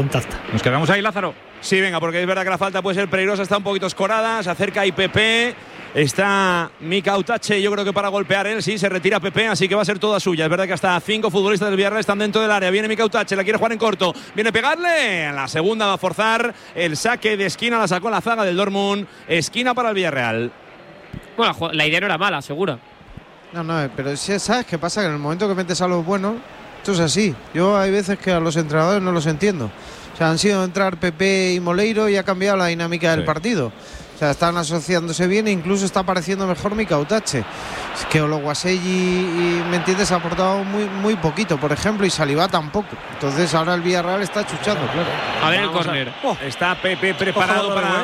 Contacta. Nos quedamos ahí, Lázaro. Sí, venga, porque es verdad que la falta puede ser peligrosa, está un poquito escorada, se acerca ahí Pepe, está Mika Utache, yo creo que para golpear él, sí, se retira Pepe, así que va a ser toda suya. Es verdad que hasta 5 futbolistas del Villarreal están dentro del área, viene Mika Utache, la quiere jugar en corto, viene a pegarle, en la segunda va a forzar el saque de esquina, la sacó la zaga del Dortmund, esquina para el Villarreal. Bueno, la idea no era mala, segura. No, pero ¿sabes qué pasa? Que en el momento que metes a los buenos, esto es así. Yo hay veces que a los entrenadores no los entiendo. O sea, han sido entrar Pepe y Moleiro y ha cambiado la dinámica del partido. O sea, están asociándose bien e incluso está pareciendo mejor Mika Utache. Es que Ologuaselli, ¿me entiendes?, ha aportado muy poquito, por ejemplo, y Saliba tampoco. Entonces ahora el Villarreal está chuchando, claro. A ver el córner. Está Pepe preparado para...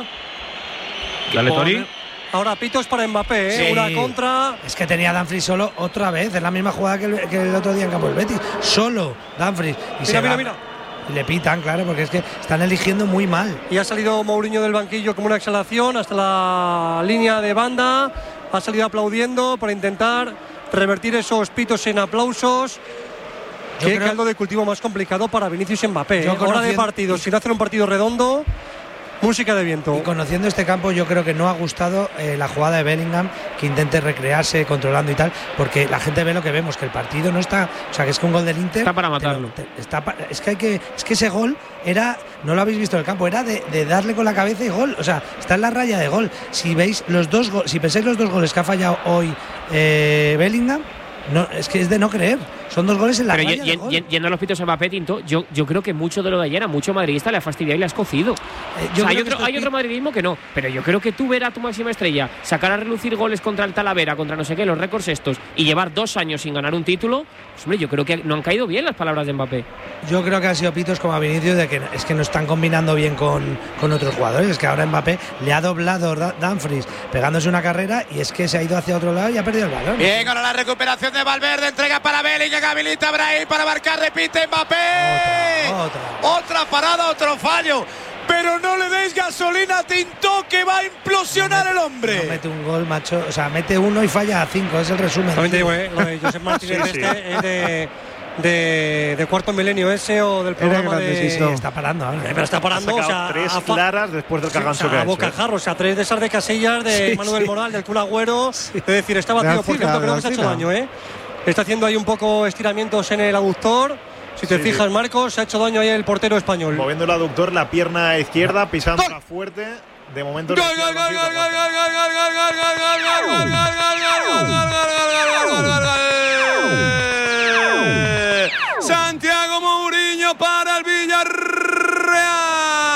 Dale, Tori. Ahora pitos para Mbappé, Sí. Una contra. Es que tenía Dumfries solo otra vez, es la misma jugada que el otro día en campo del Betis. Solo Dumfries. Y Mira. Y le pitan, claro, porque es que están eligiendo muy mal. Y ha salido Mourinho del banquillo como una exhalación hasta la línea de banda. Ha salido aplaudiendo para intentar revertir esos pitos en aplausos. Qué caldo de cultivo más complicado para Vinicius y Mbappé. Hora de partido, sin hacer un partido redondo. Música de viento. Y conociendo este campo, yo creo que no ha gustado la jugada de Bellingham, que intente recrearse controlando y tal, porque la gente ve lo que vemos, que el partido no está, o sea, que es que un gol del Inter está para matarlo. Es que ese gol era, no lo habéis visto en el campo, era de darle con la cabeza y gol, o sea, está en la raya de gol. Si veis los dos si pensáis los 2 goles que ha fallado hoy Bellingham, no, es que es de no creer. Son 2 goles en la raya de gol. Yendo a los pitos a Mbappé, Tinto, yo creo que mucho de lo de ayer a mucho madridista le ha fastidiado y le has cocido. Hay otro madridismo que no, pero yo creo que tú ver a tu máxima estrella sacar a relucir goles contra el Talavera, contra no sé qué, los récords estos, y llevar 2 años sin ganar un título, pues hombre, yo creo que no han caído bien las palabras de Mbappé. Yo creo que han sido pitos como a Vinicius de que es que no están combinando bien con otros jugadores. Es que ahora Mbappé le ha doblado Dumfries pegándose una carrera y es que se ha ido hacia otro lado y ha perdido el balón. Bien, ahora la recuperación de Valverde, entrega para Bellingham, habilita Brahim para marcar, repite Mbappé. Otra parada, otro fallo. Pero no le deis gasolina a Tinto, que va a implosionar el hombre. No mete un gol, macho. O sea, mete uno y falla a 5. Es el resumen. También te digo, lo de Josep Martínez es de cuarto milenio ese o del programa de... Sí, está parando ahora. Pero está parando, o sea, 3 claras después del caganzo que ha hecho. A bocajarro, o sea, 3 de esas de Casillas, de Manuel Moral, del Kun Agüero. Es decir, está batido, por cierto, creo que se ha hecho daño, Está haciendo ahí un poco estiramientos en el aductor. Si te fijas, Marcos, se ha hecho daño ahí el portero español. Moviendo el aductor, la pierna izquierda, pisándola fuerte. De momento. Santiago Mourinho para el Villarreal.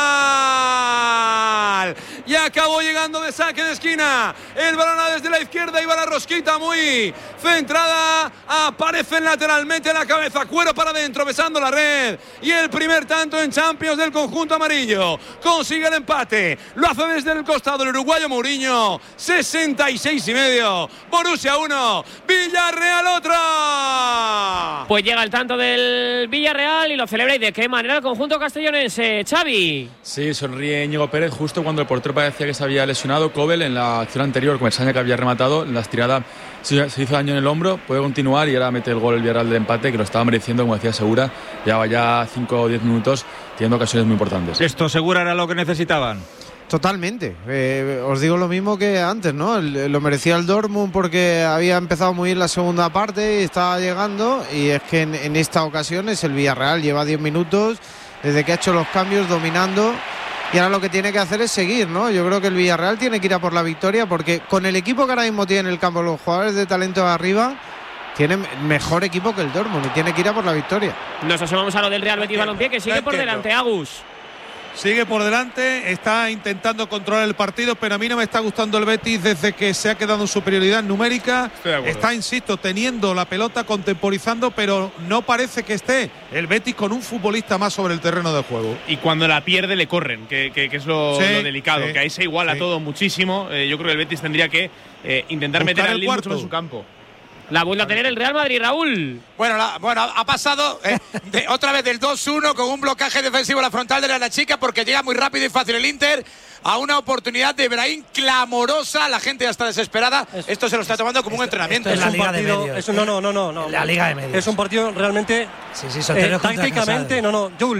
Y acabó llegando de saque de esquina. El balón desde la izquierda, iba la rosquita muy centrada. Aparece lateralmente la cabeza. Cuero para adentro, besando la red. Y el primer tanto en Champions del conjunto amarillo. Consigue el empate. Lo hace desde el costado el uruguayo Mourinho. 66,5. Borussia 1. Villarreal otra. Pues llega el tanto del Villarreal y lo celebra. ¿Y de qué manera el conjunto castellonense, Xavi? Sí, sonríe Íñigo Pérez justo cuando el portero parecía que se había lesionado. Kobel en la acción anterior con el Saña que había rematado, en la estirada se hizo daño en el hombro, puede continuar y ahora mete el gol el Villarreal de empate, que lo estaba mereciendo, como decía Segura. Llevaba ya 5 o 10 minutos teniendo ocasiones muy importantes. Esto Segura era lo que necesitaban. Totalmente. Os digo lo mismo que antes, ¿no? Lo merecía el Dortmund porque había empezado muy bien la segunda parte y estaba llegando, y es que en esta ocasión es el Villarreal, lleva 10 minutos desde que ha hecho los cambios dominando. Y ahora lo que tiene que hacer es seguir, ¿no? Yo creo que el Villarreal tiene que ir a por la victoria, porque con el equipo que ahora mismo tiene en el campo, los jugadores de talento de arriba, tiene mejor equipo que el Dortmund y tiene que ir a por la victoria. Nos asomamos a lo del Real Betis Balompié, que sigue por delante, Agus. Sigue por delante, está intentando controlar el partido, pero a mí no me está gustando el Betis desde que se ha quedado en superioridad numérica. Está, insisto, teniendo la pelota, contemporizando, pero no parece que esté el Betis con un futbolista más sobre el terreno de juego. Y cuando la pierde le corren, que es lo delicado, que ahí se iguala todo muchísimo. Yo creo que el Betis tendría que intentar meter al Lille mucho en su campo. La vuelve a tener el Real Madrid, Raúl. Bueno, ha pasado otra vez del 2-1 con un blocaje defensivo a la frontal de la chica, porque llega muy rápido y fácil el Inter a una oportunidad de Brahim clamorosa. La gente ya está desesperada. Esto se lo está tomando como un entrenamiento. Es un la liga partido, de medios. No. La liga de medios. Es un partido realmente tácticamente, Joe League.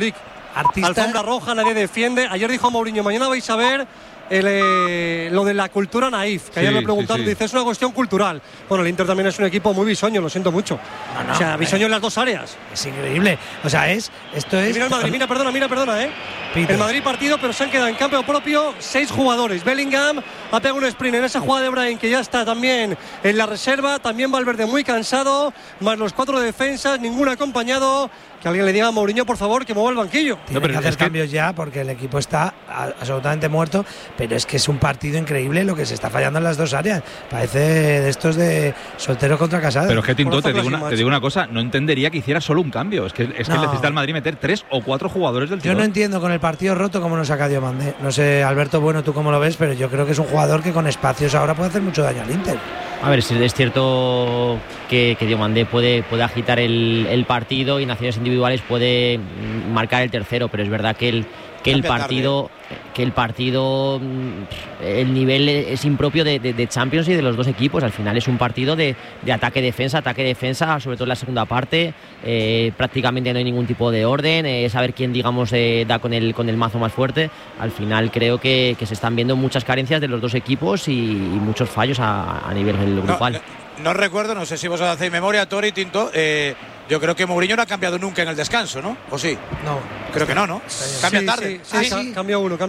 alfombra roja, nadie defiende. Ayer dijo Mourinho, mañana vais a ver lo de la cultura naif, que ayer le preguntaron, dice, es una cuestión cultural. Bueno, el Inter también es un equipo muy bisoño, lo siento mucho. O sea, bisoño en las dos áreas. Es increíble. O sea, esto es. Mira el Madrid, mira, perdona, El Madrid partido, pero se han quedado en campo propio 6 jugadores. Bellingham ha pegado un sprint en esa jugada de Brahim, que ya está también en la reserva. También Valverde muy cansado, más los 4 defensas, ninguno acompañado. Que alguien le diga a Mourinho, por favor, que mueva el banquillo. Tiene que hacer cambios ya, porque el equipo está absolutamente muerto. Pero es que es un partido increíble lo que se está fallando en las dos áreas. Parece de estos de soltero contra casado. Pero es que Tinto, te digo una cosa, no entendería que hiciera solo un cambio. Es que necesita el Madrid meter 3 o 4 jugadores del tirón. Yo no entiendo con el partido roto cómo nos saca Diomandé. No sé, Alberto, bueno, tú cómo lo ves, pero yo creo que es un jugador que con espacios ahora puede hacer mucho daño al Inter. A ver, si es cierto que Diomandé puede agitar el partido y en acciones individuales puede marcar el tercero, pero es verdad que el partido, el nivel es impropio de Champions y de los dos equipos. Al final es un partido de ataque-defensa, sobre todo en la segunda parte. Prácticamente no hay ningún tipo de orden, saber quién, digamos, da con el mazo más fuerte. Al final creo que se están viendo muchas carencias de los dos equipos y muchos fallos a nivel grupal. No recuerdo, no sé si vos hacéis memoria, Tori, Tinto. Yo creo que Mourinho no ha cambiado nunca en el descanso, ¿no? ¿O sí? No. Creo que no. Cambia tarde. Sí. Cambió uno.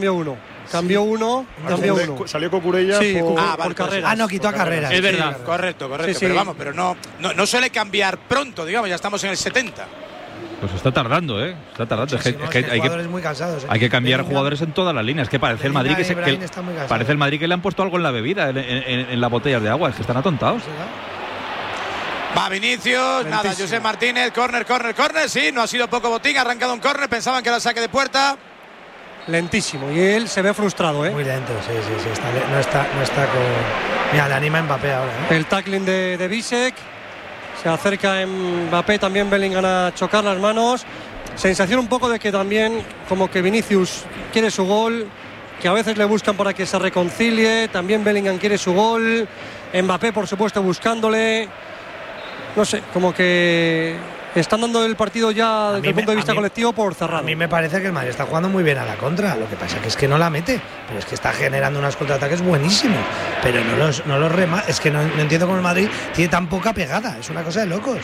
Salió Cucurella por carreras. No, quitó a carreras. Es verdad. Correcto. Pero no suele cambiar pronto, digamos, ya estamos en el 70. Pues está tardando, ¿eh? Está tardando. Es que hay muy cansados, hay que cambiar jugadores en todas las líneas. Es que parece el Madrid parece el Madrid que le han puesto algo en la bebida, en las botellas de agua. Es que están atontados. Va Vinicius, nada, José Martínez, córner, sí, no ha sido poco botín, ha arrancado un córner, pensaban que era saque de puerta. Lentísimo, y él se ve frustrado, ¿eh? Muy lento, sí, no está con... Mira, le anima Mbappé ahora, ¿eh? El tackling de Bisek, se acerca Mbappé, también Bellingham a chocar las manos. Sensación un poco de que también, como que Vinicius quiere su gol, que a veces le buscan para que se reconcilie, también Bellingham quiere su gol, Mbappé, por supuesto, buscándole. No sé, como que están dando el partido ya desde el punto de vista colectivo por cerrado. A mí me parece que el Madrid está jugando muy bien a la contra. Lo que pasa es que no la mete, pero es que está generando unos contraataques buenísimos. Pero no los remata. Es que no entiendo cómo el Madrid tiene tan poca pegada. Es una cosa de locos.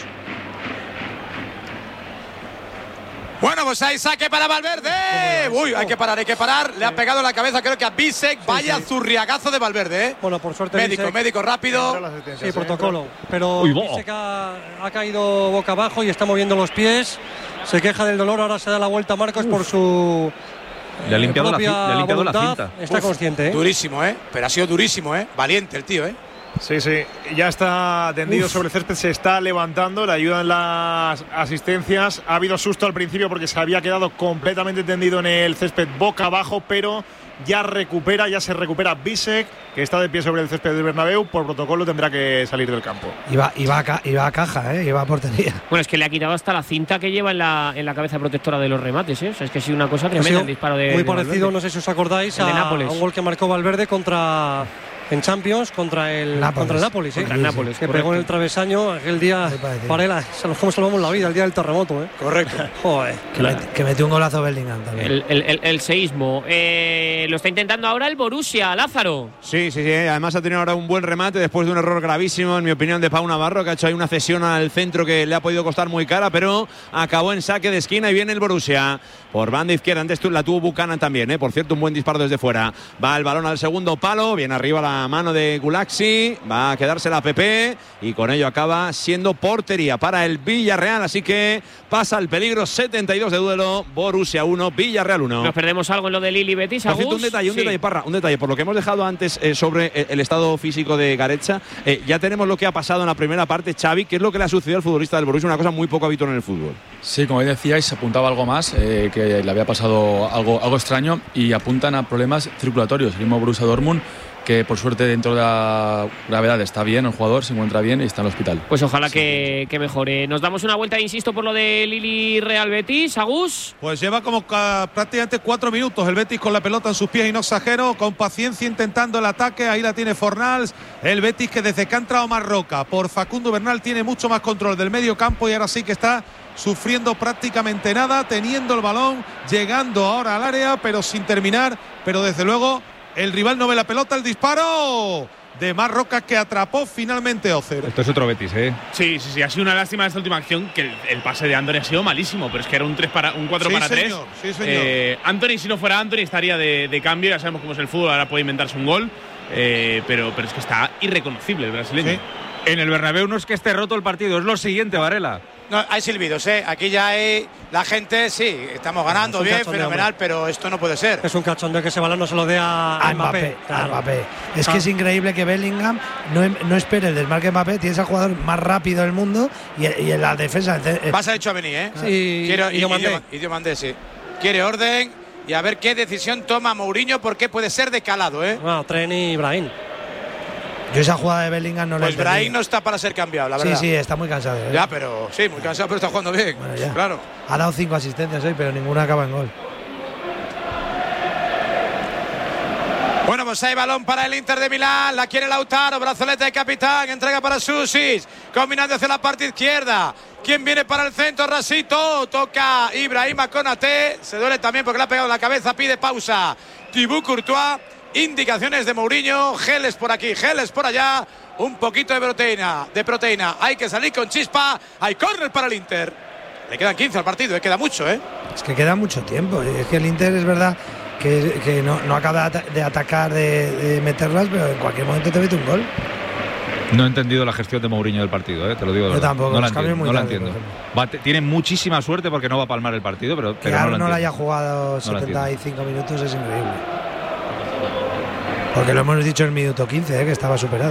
Bueno, pues hay saque para Valverde. Uy, hay que parar. Le ha pegado la cabeza, creo que a Bisek. Vaya zurriagazo de Valverde, ¿eh? Bueno, por suerte. Médico rápido. Sí, protocolo. Pero Bisek ha caído boca abajo y está moviendo los pies. Se queja del dolor. Ahora se da la vuelta a Marcos por su. Le ha limpiado la cinta. Está consciente, ¿eh? Durísimo, ¿eh? Pero ha sido durísimo, ¿eh? Valiente el tío, ¿eh? Sí, ya está tendido sobre el césped, se está levantando, le ayudan las asistencias. Ha habido susto al principio porque se había quedado completamente tendido en el césped boca abajo, pero ya se recupera Bisek, que está de pie sobre el césped del Bernabéu. Por protocolo tendrá que salir del campo. Iba a caja, iba a portería. Bueno, es que le ha quitado hasta la cinta que lleva en la cabeza protectora de los remates, ¿eh? O sea, es que ha sido una cosa tremenda el disparo de muy parecido, no sé si os acordáis, a un gol que marcó Valverde en Champions contra el Nápoles, ¿eh? Que pegó en el travesaño aquel día. Para él, cómo salvamos la vida el día del terremoto, ¿eh? Correcto. Joder. Que metió un golazo Bellingham también. El seísmo. Lo está intentando ahora el Borussia, Lázaro. Sí. Además ha tenido ahora un buen remate después de un error gravísimo, en mi opinión, de Pau Navarro, que ha hecho ahí una cesión al centro que le ha podido costar muy cara, pero acabó en saque de esquina y viene el Borussia por banda izquierda. Antes la tuvo Buchanan también, ¿eh? Por cierto, un buen disparo desde fuera. Va el balón al segundo palo, viene arriba la mano de Gulaxi, va a quedarse la PP y con ello acaba siendo portería para el Villarreal, así que pasa el peligro. 72 de duelo, Borussia 1, Villarreal 1. Nos perdemos algo en lo de Lili Betis. Por cierto, un detalle, Parra, por lo que hemos dejado antes sobre el estado físico de Garecha. Ya tenemos lo que ha pasado en la primera parte. Xavi, ¿qué es lo que le ha sucedido al futbolista del Borussia? Una cosa muy poco habitual en el fútbol. Sí, como decíais, se apuntaba algo más, que le había pasado algo extraño, y apuntan a problemas circulatorios. El mismo Borussia Dortmund, que por suerte dentro de la gravedad está bien el jugador, se encuentra bien y está en el hospital. Pues ojalá que mejore. Nos damos una vuelta, insisto, por lo de Lili Real Betis. Agus. Pues lleva como prácticamente 4 minutos el Betis con la pelota en sus pies y no exagero, con paciencia intentando el ataque. Ahí la tiene Fornals. El Betis que desde que ha entrado Marroca por Facundo Bernal tiene mucho más control del medio campo y ahora sí que está sufriendo prácticamente nada, teniendo el balón, llegando ahora al área, pero sin terminar. Pero desde luego el rival no ve la pelota, el disparo de Marroca que atrapó finalmente Ocer. Esto es otro Betis, ¿eh? Sí, ha sido una lástima esta última acción, que el pase de Andoni ha sido malísimo, pero es que era un 4 para 3. Sí, señor. Anthony, si no fuera Anthony, estaría de cambio, ya sabemos cómo es el fútbol, ahora puede inventarse un gol, pero es que está irreconocible el brasileño. Sí. En el Bernabéu no es que esté roto el partido, es lo siguiente, Varela. No, hay silbidos, aquí ya hay la gente, sí, estamos ganando bien, fenomenal, pero esto no puede ser. Es un cachondeo que ese balón no se lo dé a Mbappé. Claro. Mbappé. Es que es increíble que Bellingham no espere el desmarque de Mbappé, tiene ese jugador más rápido del mundo y en la defensa. Vas a hecho a venir, Sí, y Diomandé, sí. Quiere orden y a ver qué decisión toma Mourinho, porque puede ser de calado, Bueno, Tren y Brahim. Yo esa jugada de Bellingham no la he entendido. Pues Brahim no está para ser cambiado, la verdad. Sí, está muy cansado. Ya, pero sí, muy cansado, pero está jugando bien. Bueno, ya. Claro. Ha dado 5 asistencias hoy, pero ninguna acaba en gol. Bueno, pues hay balón para el Inter de Milán, la quiere Lautaro, brazalete de capitán, entrega para Susic, combinando hacia la parte izquierda. ¿Quién viene para el centro? Rasito, toca Ibrahima Konaté, se duele también porque le ha pegado en la cabeza, pide pausa Thibaut Courtois. Indicaciones de Mourinho, geles por aquí, geles por allá, un poquito de proteína, hay que salir con chispa, hay córner para el Inter. Le quedan 15 al partido, queda mucho, Es que queda mucho tiempo, es que el Inter es verdad que no acaba de atacar, de meterlas, pero en cualquier momento te mete un gol. No he entendido la gestión de Mourinho del partido, te lo digo de verdad. Yo tampoco, no la entiendo. Tiene muchísima suerte porque no va a palmar el partido, pero que no la haya jugado 75 minutos es increíble. Porque lo hemos dicho en el minuto 15, que estaba superado.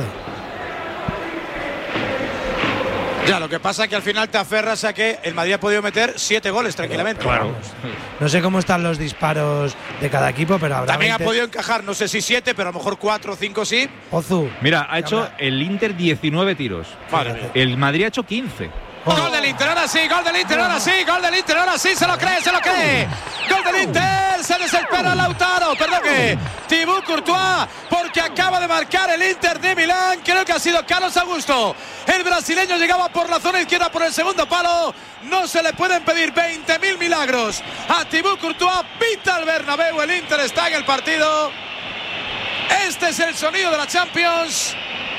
Ya, lo que pasa es que al final te aferras a que el Madrid ha podido meter 7 goles tranquilamente. Claro. No sé cómo están los disparos de cada equipo, pero habrá también 20. Ha podido encajar, no sé si 7, pero a lo mejor 4 o 5 sí. Ozu. Mira, ha hecho el Inter 19 tiros. Vale. El Madrid ha hecho 15. Gol del Inter, ahora sí, gol del Inter, ahora sí, gol del Inter, ahora sí, se lo cree. Gol del Inter, se desespera Lautaro, perdón que Thibaut Courtois, porque acaba de marcar el Inter de Milán, creo que ha sido Carlos Augusto. El brasileño llegaba por la zona izquierda por el segundo palo, no se le pueden pedir 20.000 milagros a Thibaut Courtois, pita el Bernabéu, el Inter está en el partido. Este es el sonido de la Champions.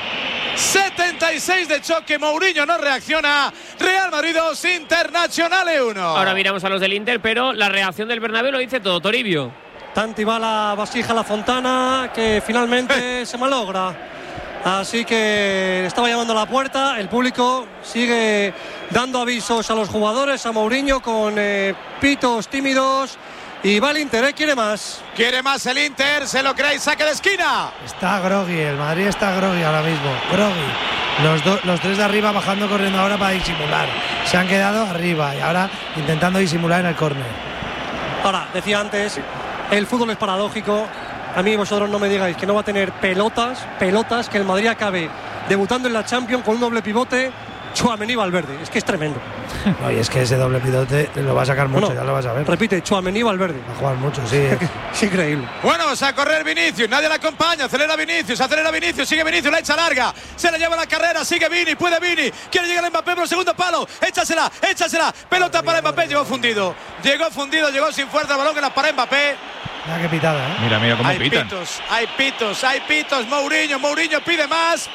76 de choque, Mourinho no reacciona, Real Madrid 2, Internazionale 1. Ahora miramos a los del Inter, pero la reacción del Bernabéu lo dice todo, Toribio. Tanti va la vasija a la fontana, que finalmente se malogra. Así que estaba llamando a la puerta, el público sigue dando avisos a los jugadores, a Mourinho con pitos tímidos. Y va el Inter, quiere más. Quiere más el Inter, se lo cree y saque de esquina. Está groggy, el Madrid está groggy ahora mismo. Groggy. Los 3 de arriba bajando, corriendo ahora para disimular. Se han quedado arriba y ahora intentando disimular en el córner. Ahora, decía antes, el fútbol es paradójico. A mí vosotros no me digáis que no va a tener pelotas, que el Madrid acabe debutando en la Champions con un doble pivote. Tchouaméni Valverde, es que es tremendo. No, y es que ese doble pivote lo va a sacar mucho, ya lo vas a ver. Repite, Tchouaméni Valverde. Va a jugar mucho, sí. Es increíble. Bueno, a correr Vinicius, nadie la acompaña, acelera Vinicius, sigue Vinicius, la echa larga, se le lleva la carrera, sigue Vini, puede Vini, quiere llegar a Mbappé por el segundo palo, échasela, pelota para Mbappé, llegó fundido, llegó sin fuerza, el balón que la para Mbappé. Mira qué pitada, Mira cómo pitan. Hay pitos, Mourinho pide más,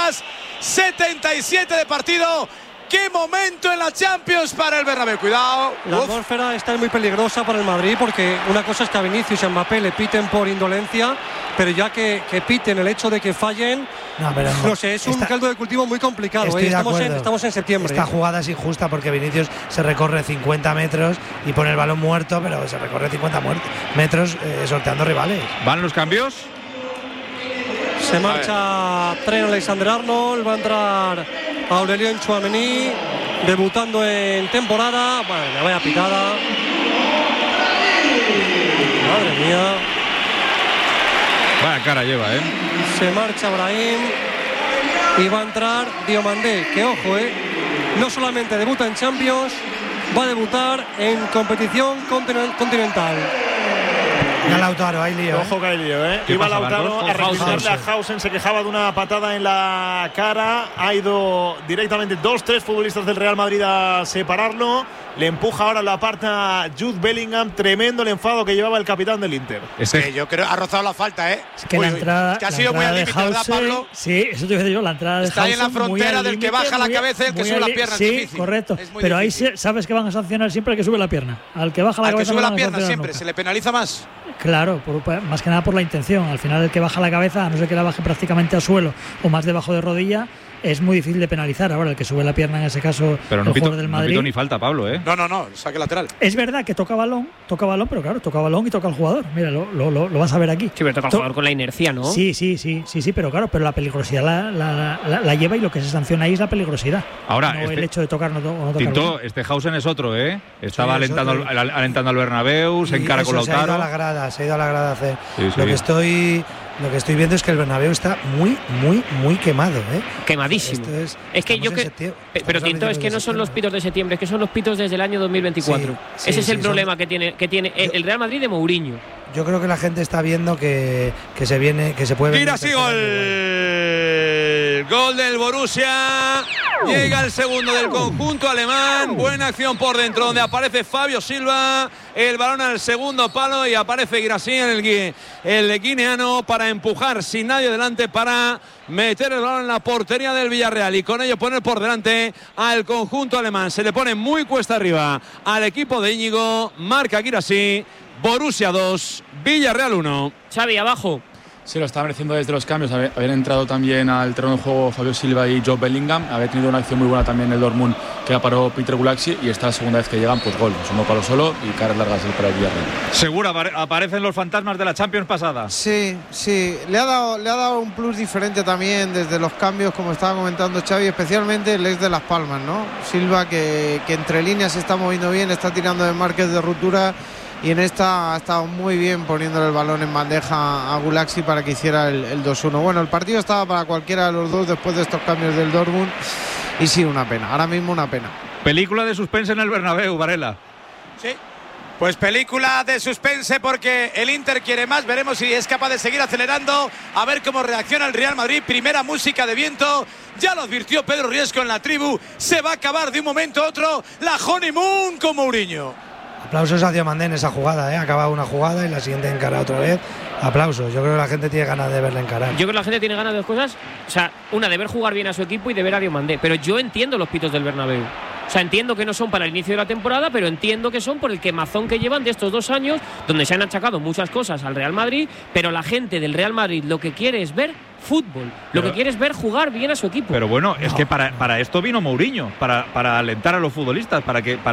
77 de partido. ¡Qué momento en la Champions para el Bernabéu! Cuidado. La atmósfera está muy peligrosa para el Madrid, porque una cosa es que a Vinicius y a Mbappé le piten por indolencia, pero ya que piten el hecho de que fallen, no sé, es un caldo de cultivo muy complicado. Estamos en septiembre. Esta jugada es injusta porque Vinicius se recorre 50 metros y pone el balón muerto, pero se recorre 50 metros sorteando rivales. ¿Van los cambios? Se marcha Trent Alexander-Arnold, va a entrar Aurélien Tchouaméni, debutando en temporada. Bueno, la vaya picada. Madre mía. Bueno, cara lleva, ¿eh? Se marcha Brahim y va a entrar Diomandé, que ojo, no solamente debuta en Champions, va a debutar en competición continental. Ya Lautaro, hay lío. Ojo que hay lío, Iba Lautaro a reclamarle a Hausen, se quejaba de una patada en la cara. Ha ido directamente 2-3 futbolistas del Real Madrid a separarlo. Le empuja ahora, lo aparta Jude Bellingham. Tremendo el enfado que llevaba el capitán del Inter. Yo creo que ha rozado la falta, Es que la entrada, que ha sido muy al límite, ¿verdad, Pablo? Sí, eso te voy a decir yo, la entrada de está ahí en la frontera del que baja la cabeza y el que sube la pierna. Sí, correcto. Pero ahí sabes que van a sancionar siempre al que sube la pierna. Al que baja la cabeza. Al que sube la pierna siempre, se le penaliza más. Claro, más que nada por la intención. Al final el que baja la cabeza, a no ser que la baje prácticamente al suelo o más debajo de rodilla, es muy difícil de penalizar. Ahora el que sube la pierna, en ese caso, pero el jugador del Madrid. No pito ni falta, Pablo, No, saque lateral. Es verdad que toca balón, pero claro, toca balón y toca al jugador. Mira, lo vas a ver aquí. Sí, pero toca al jugador con la inercia, ¿no? Sí, pero claro, pero la peligrosidad la lleva, y lo que se sanciona ahí es la peligrosidad. Ahora, no el hecho de tocar no tocar. Tinto, Hausen es otro, Estaba alentando al Bernabéu, se encara con Lautaro. Se ha ido a la grada a hacer. Lo que estoy viendo es que el Bernabéu está muy, muy, muy quemado, Quemadísimo. Es que yo pero Tinto, es que no son los pitos de septiembre, es que son los pitos desde el año 2024. Ese es el problema que tiene el Real Madrid de Mourinho. Yo creo que la gente está viendo que se puede. Mira, sí, gol del Borussia. Llega el segundo del conjunto alemán. Buena acción por dentro, donde aparece Fabio Silva. El balón al segundo palo y aparece Guirassy, el guineano, para empujar sin nadie delante, para meter el balón en la portería del Villarreal y con ello poner por delante al conjunto alemán. Se le pone muy cuesta arriba al equipo de Íñigo. Marca Guirassy. Borussia 2, Villarreal 1. Xavi, abajo. Sí, lo está mereciendo desde los cambios. Habían entrado también al terreno de juego Fabio Silva y Joe Bellingham. Había tenido una acción muy buena también el Dortmund, que la paró Peter Gulaxi, y esta es la segunda vez que llegan, pues gol. Es uno palo solo y caras largas para el Villarreal. Seguro aparecen los fantasmas de la Champions pasada. Sí. Le ha dado un plus diferente también desde los cambios, como estaba comentando Xavi, especialmente el ex de Las Palmas, ¿no? Silva, que entre líneas se está moviendo bien, está tirando de marques de ruptura. Y en esta ha estado muy bien poniéndole el balón en bandeja a Gulaxi para que hiciera el 2-1. Bueno, el partido estaba para cualquiera de los dos después de estos cambios del Dortmund. Y sí, una pena. Ahora mismo una pena. Película de suspense en el Bernabéu, Varela. Sí. Pues película de suspense porque el Inter quiere más. Veremos si es capaz de seguir acelerando. A ver cómo reacciona el Real Madrid. Primera música de viento. Ya lo advirtió Pedro Riesco en la tribu. Se va a acabar de un momento a otro la honeymoon con Mourinho. Aplausos a Diomandé en esa jugada, Acaba una jugada y la siguiente encara otra vez. Aplausos. Yo creo que la gente tiene ganas de verla encarar. Yo creo que la gente tiene ganas de dos cosas. O sea, una, de ver jugar bien a su equipo y de ver a Diomandé. Pero yo entiendo los pitos del Bernabéu. O sea, entiendo que no son para el inicio de la temporada, pero entiendo que son por el quemazón que llevan de estos 2 años, donde se han achacado muchas cosas al Real Madrid, pero la gente del Real Madrid lo que quiere es ver fútbol, lo que quiere es ver jugar bien a su equipo. Pero bueno, es que para esto vino Mourinho, para alentar a los futbolistas,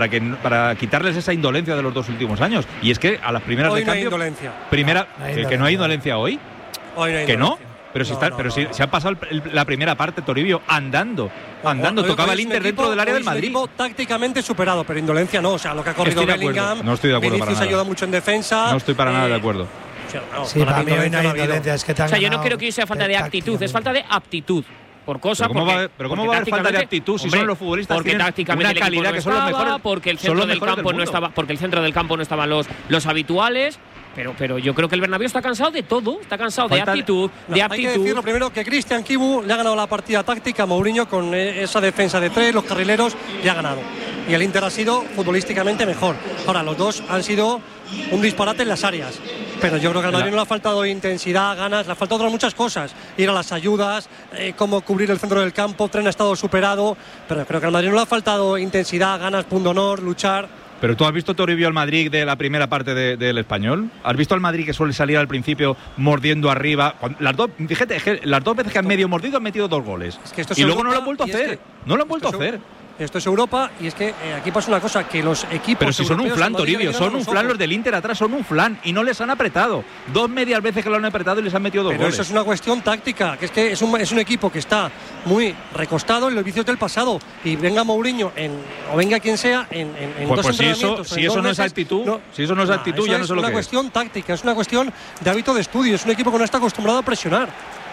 para quitarles esa indolencia de los 2 últimos años. Y es que a las primeras hoy de cambio, no hay indolencia. Que no hay indolencia hoy. Hoy no hay que indolencia. no. Pero si se ha pasado la primera parte, Toribio, andando, tocaba el Inter dentro del área del Madrid. Un equipo tácticamente superado, pero indolencia no. O sea, lo que ha corrido Bellingham, no estoy de acuerdo para nada. Ayuda mucho en defensa. No estoy para nada de acuerdo. Sí, para mí hoy no hay indolencia. Es que yo no creo que sea falta de actitud, es falta de aptitud. Por cosas. ¿Cómo va a haber falta de actitud si son los futbolistas? Porque tácticamente una calidad que son los mejores. Porque el centro del campo no estaba, porque el centro del campo no estaban los habituales. Pero yo creo que el Bernabéu está cansado de todo, está cansado de actitud, Hay que decir lo primero que Cristian Kibu le ha ganado la partida táctica a Mourinho con esa defensa de 3, los carrileros, le ha ganado. Y el Inter ha sido futbolísticamente mejor. Ahora, los dos han sido un disparate en las áreas. Pero yo creo que al Madrid no le ha faltado intensidad, ganas, le ha faltado otras muchas cosas. Ir a las ayudas, cómo cubrir el centro del campo, Tren ha estado superado. Pero creo que al Madrid no le ha faltado intensidad, ganas, punto honor, luchar. Pero tú has visto, Toribio, al Madrid de la primera parte del Español. ¿Has visto al Madrid que suele salir al principio mordiendo arriba? Fíjate, las 2 veces que han medio mordido han metido 2 goles. Es que esto y luego no lo han vuelto a hacer. No lo han vuelto a hacer. esto es Europa, y es que aquí pasa una cosa, que los equipos. Pero si son un flan, Toribio, son un flan, los de del Inter atrás son un flan y no les han apretado. 2 medias veces que lo han apretado y les han metido 2 Pero goles. eso es una cuestión táctica, que es un equipo que está muy recostado en los vicios del pasado, y venga Mourinho o venga quien sea en dos entrenamientos. Si eso no es actitud, ya no sé lo que es. Es una cuestión táctica, es una cuestión de hábito de estudio, es un equipo que no está acostumbrado a presionar.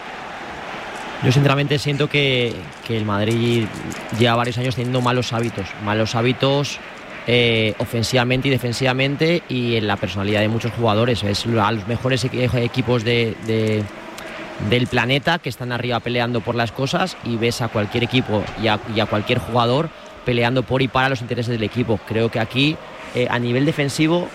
Yo sinceramente siento que el Madrid lleva varios años teniendo malos hábitos ofensivamente y defensivamente, y en la personalidad de muchos jugadores. Es a los mejores equipos del planeta que están arriba peleando por las cosas, y ves a cualquier equipo y a cualquier jugador peleando por y para los intereses del equipo. Creo que aquí a nivel defensivo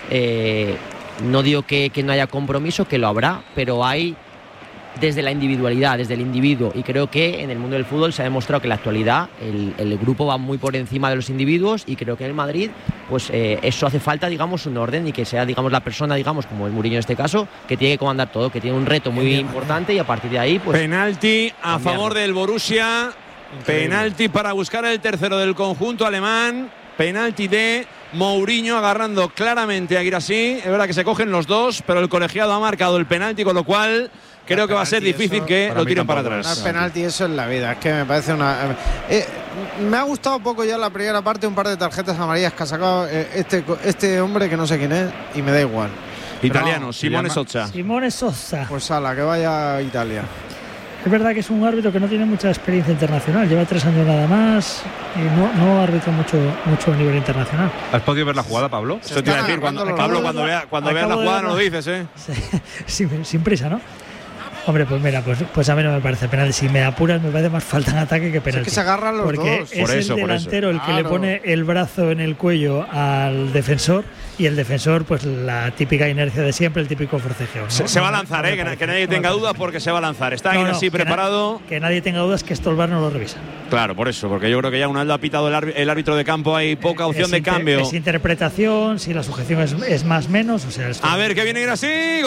no digo que no haya compromiso, que lo habrá, pero hay desde la individualidad, desde el individuo, y creo que en el mundo del fútbol se ha demostrado que en la actualidad el grupo va muy por encima de los individuos, y creo que en el Madrid pues eso hace falta, digamos, un orden, y que sea, digamos, la persona, digamos, como el Mourinho en este caso, que tiene que comandar todo, que tiene un reto muy importante, y a partir de ahí pues penalti a favor del Borussia. Penalti para buscar el tercero del conjunto alemán. Penalti de Mourinho, agarrando claramente a Guirassy. Es verdad que se cogen los dos, pero el colegiado ha marcado el penalti, con lo cual creo que va a ser difícil que lo tiren para atrás. El penalti, eso es la vida. Es que me parece una. Me ha gustado poco ya la primera parte, un par de tarjetas amarillas que ha sacado este hombre que no sé quién es, y me da igual. Italiano, no, Simone Sozza. Simone Sozza. Pues ala, que vaya a Italia. Es verdad que es un árbitro que no tiene mucha experiencia internacional, lleva 3 años nada más y no arbitra mucho a nivel internacional. ¿Has podido ver la jugada, Pablo? Eso te iba a decir, Pablo, cuando veas la jugada nos lo dices, ¿eh? Sí, sin prisa, ¿no? Hombre, pues mira, pues a mí no me parece penalti. Si me apuras, me parece más falta en ataque que penalti. Es que se agarran los porque dos. Es el delantero el que le pone el brazo en el cuello al defensor, y el defensor, pues la típica inercia de siempre, el típico forcejeo, ¿no? Se va a lanzar, que nadie tenga dudas, porque se va a lanzar. Está así preparado. Que nadie tenga dudas, que esto el VAR no lo revisa. Claro, por eso, porque yo creo que ya una vez lo ha pitado el árbitro de campo, hay poca opción de cambio. Es interpretación, si la sujeción es más menos, o sea. A ver, que viene así,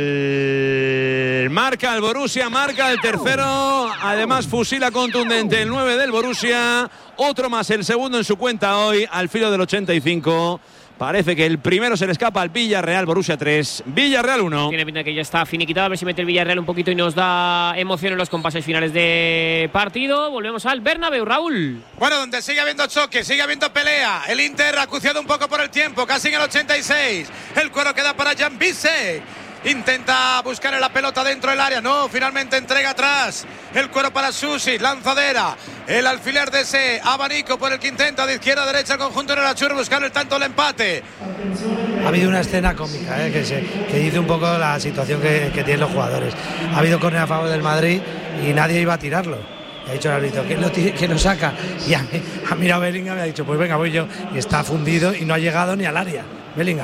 gol. Marca el Borussia, marca el tercero. Además, fusila contundente el 9 del Borussia. Otro más, el segundo en su cuenta hoy, al filo del 85. Parece que el primero se le escapa al Villarreal. Borussia 3, Villarreal 1. Tiene pinta que ya está finiquitado. A ver si mete el Villarreal un poquito y nos da emoción en los compases finales de partido. Volvemos al Bernabéu, Raúl. Bueno, donde sigue habiendo choque, sigue habiendo pelea. El Inter acuciado un poco por el tiempo, casi en el 86. El cuero queda para Jan Bissek. Intenta buscar la pelota dentro del área. No, finalmente entrega atrás. El cuero para Susi, lanzadera. El alfiler de ese abanico por el que intenta de izquierda a derecha el conjunto de la Chur buscar el tanto, el empate. Ha habido una escena cómica que dice un poco la situación que tienen los jugadores. Ha habido córner a favor del Madrid y nadie iba a tirarlo. Ha dicho el árbitro, ¿quién lo saca? Y ha mirado Bellingham y ha dicho, pues venga, voy yo. Y está fundido y no ha llegado ni al área. Bellingham.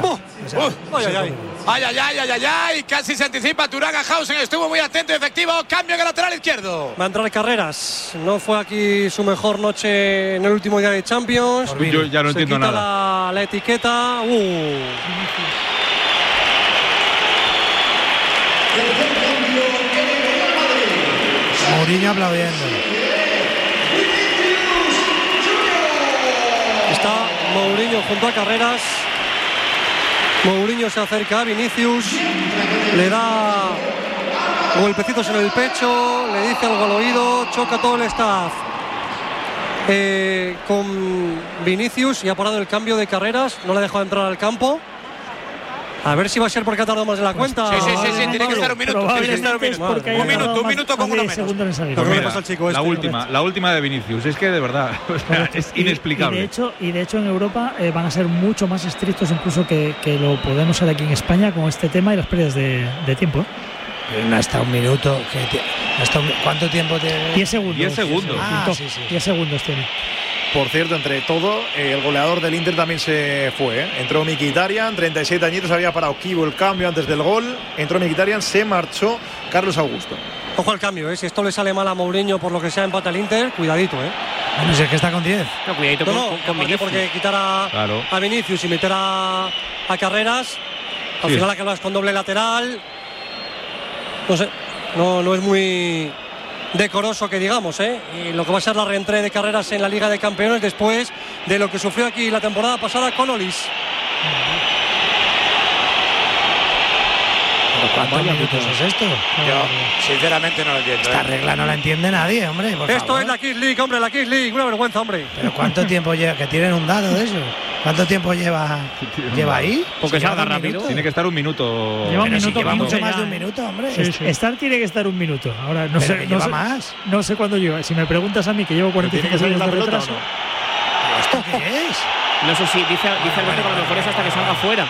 Ay, casi se anticipa Turaga. Hausen estuvo muy atento y efectivo. Cambio en el lateral izquierdo. Va a entrar Carreras. No fue aquí su mejor noche en el último día de Champions. Yo ya no entiendo nada. La etiqueta. Mourinho aplaudiendo. Está Mourinho junto a Carreras. Mourinho se acerca a Vinicius, le da golpecitos en el pecho, le dice algo al oído, choca todo el staff con Vinicius, y ha parado el cambio de Carreras, no le ha dejado entrar al campo. A ver si va a ser porque ha tardado más de la cuenta. Sí, tiene que estar un minuto. Un minuto con uno menos. La última de Vinicius, es que de verdad es inexplicable. Y de hecho en Europa van a ser mucho más estrictos incluso que lo podemos ser aquí en España con este tema y las pérdidas de tiempo. No hasta un minuto. ¿Cuánto tiempo tiene? 10 segundos. 10 segundos. 10 segundos tiene. Por cierto, entre todo, el goleador del Inter también se fue. Entró Mkhitaryan, 37 añitos, había parado Kibo el cambio antes del gol. Entró Mkhitaryan, se marchó Carlos Augusto. Ojo al cambio, si esto le sale mal a Mourinho por lo que sea empata el Inter, cuidadito, Bueno, si es que está con 10. No, cuidadito con Vinicius. Porque quitar a Vinicius y meter a Carreras, al final acabas con doble lateral. No sé, no es muy decoroso que digamos, y lo que va a ser la reentrée de carreras en la Liga de Campeones después de lo que sufrió aquí la temporada pasada con Olis. ¿Cuántos minutos es esto? Yo, sinceramente, no lo entiendo. Esta regla no la entiende nadie, hombre. Esto es la Kiss League, hombre, la Kiss League. Una vergüenza, hombre. ¿Pero cuánto tiempo lleva? Que tienen un dado de eso. ¿Cuánto tiempo lleva ahí? Porque salga rápido. Tiene que estar un minuto. Lleva un minuto. Si lleva mucho más de un minuto, hombre. Estar tiene que estar un minuto. Ahora no sé. Lleva más. No sé cuándo lleva. Si me preguntas a mí, que llevo 45 segundos de retraso. ¿Esto qué es? No sé si dice Alberto que a lo mejor es hasta que salga fuera.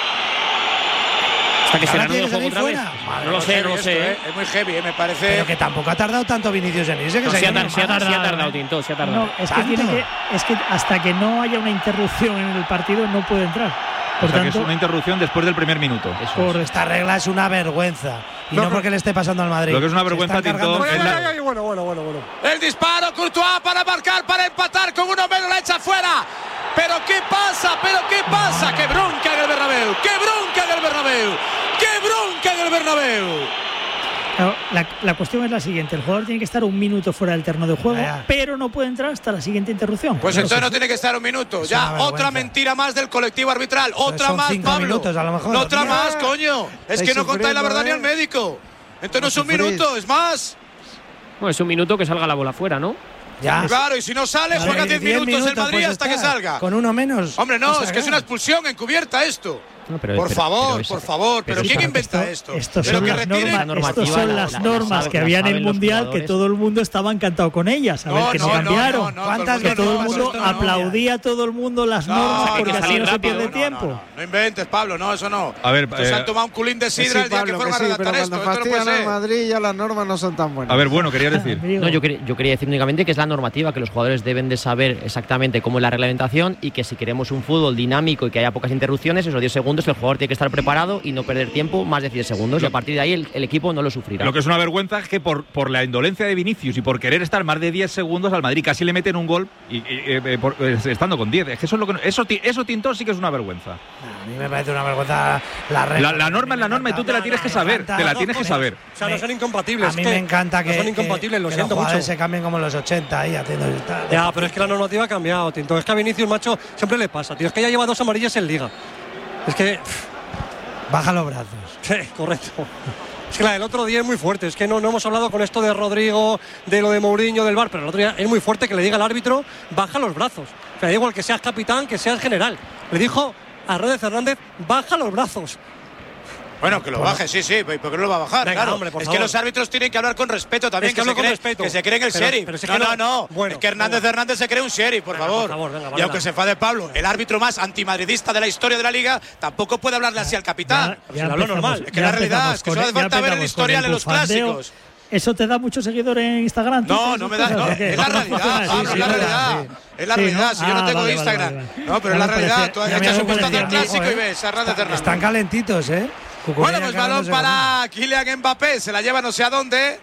Hasta que se reanude el juego otra vez. No lo sé. Es muy heavy, me parece. Pero que tampoco ha tardado tanto Vinicius en irse. Que se ha tardado, Tinto, se ha tardado. No, es que hasta que no haya una interrupción en el partido no puede entrar. Por tanto, que es una interrupción después del primer minuto. Por esta regla es una vergüenza. Y no porque le esté pasando al Madrid. Lo que es una vergüenza, Tinto. Bueno. El disparo, Courtois para marcar, para empatar con uno menos, la echa fuera. ¿Pero qué pasa? ¡Qué bronca en el Bernabéu! ¡Qué bronca en el Bernabéu! ¡Qué bronca en el Bernabéu! Claro, la cuestión es la siguiente: el jugador tiene que estar un minuto fuera del terreno de juego, pero no puede entrar hasta la siguiente interrupción. Pues entonces no tiene que estar un minuto. Ya, otra mentira más del colectivo arbitral. Otra más, Pablo. Minutos, a lo mejor. Otra más, coño. Es que no contáis la verdad ni al médico. Entonces no es un minuto, es más. Bueno, es un minuto que salga la bola fuera, ¿no? Ya. Claro, y si no sale, juega 10 minutos el Madrid hasta que salga. Con uno menos. Hombre, no, es que es una expulsión encubierta esto. No, por favor, pero ¿quién inventa esto? Estos son las normas que había en el Mundial, que todo el mundo estaba encantado con ellas. A ver, que no cambiaron. Que todo el mundo aplaudía a todo el mundo las normas porque así no se pierde tiempo. No inventes, Pablo, no, eso no. A ver, se han tomado un culín de sidra el día que fueron a redactar esto. Cuando fastidian al Madrid ya las normas no son tan buenas. A ver, bueno, quería decir. No, yo quería decir únicamente que es la normativa, que los jugadores deben de saber exactamente cómo es la reglamentación y que si queremos un fútbol dinámico y que haya pocas interrupciones, esos 10 segundos el jugador tiene que estar preparado y no perder tiempo más de 10 segundos y a partir de ahí el equipo no lo sufrirá. Lo que es una vergüenza es que por la indolencia de Vinicius y por querer estar más de 10 segundos al Madrid casi le meten un gol estando con 10. Es que eso Tinto sí que es una vergüenza. A mí me parece una vergüenza la norma es la norma y tú te la tienes que saber. Te la tienes que saber. O sea, no son incompatibles. A mí me encanta que son incompatibles, lo siento mucho. Se cambien como en los 80 ahí haciendo ya, pero es que la normativa ha cambiado, Tinto. Es que a Vinicius, macho, siempre le pasa, tío. Es que ya lleva 2 amarillas en Liga. Es que baja los brazos. Sí, correcto. Es que la del otro día es muy fuerte. Es que no hemos hablado con esto de Rodrigo, de lo de Mourinho, del VAR, pero el otro día es muy fuerte que le diga al árbitro, baja los brazos. O sea, da igual que seas capitán, que seas general. Le dijo a Rodríguez Hernández, baja los brazos. Bueno, que lo baje, sí, ¿por qué no lo va a bajar? Venga, claro, hombre, es que los árbitros tienen que hablar con respeto también, que se creen el sheriff. No. Bueno, es que Hernández se cree un sheriff, por favor. Venga, y aunque se enfade Pablo, el árbitro más antimadridista de la historia de la Liga, tampoco puede hablarle así al capitán. Ya lo normal. Es que la realidad es que solo hace falta ver el historial en los clásicos. ¿Eso te da muchos seguidores en Instagram? No me da. No, es la realidad, Pablo, la realidad. Es la realidad, si yo no tengo Instagram. No, pero es la realidad. Tú has hecho su puesta del clásico y ves a Hernández. Están calentitos, Bueno, pues balón para Kylian Mbappé, se la lleva no sé a dónde.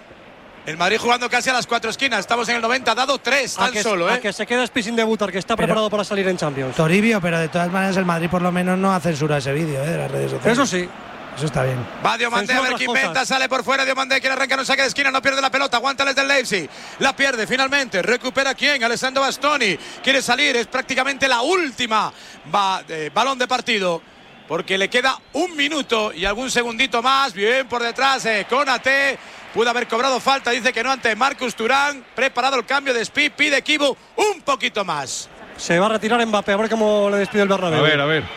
El Madrid jugando casi a las 4 esquinas. Estamos en el 90, ha dado 3 tan solo, A que se queda Spi sin debutar, que está preparado para salir en Champions. Toribio, pero de todas maneras el Madrid por lo menos no ha censurado ese vídeo de las redes sociales. Eso sí. Eso está bien. Va Diomandé, a ver quién inventa, sale por fuera Diomandé, quiere arrancar un saque de esquina, no pierde la pelota, aguanta desde el Leipzig, la pierde finalmente, recupera quién, Alessandro Bastoni, quiere salir, es prácticamente la última balón de partido, porque le queda 1 minuto y algún segundito más, bien por detrás, Konaté, pudo haber cobrado falta, dice que no ante Marcus Thuram, preparado el cambio de Spi, pide Kibu un poquito más. Se va a retirar Mbappé, a ver cómo le despide el Bernabéu. A ver.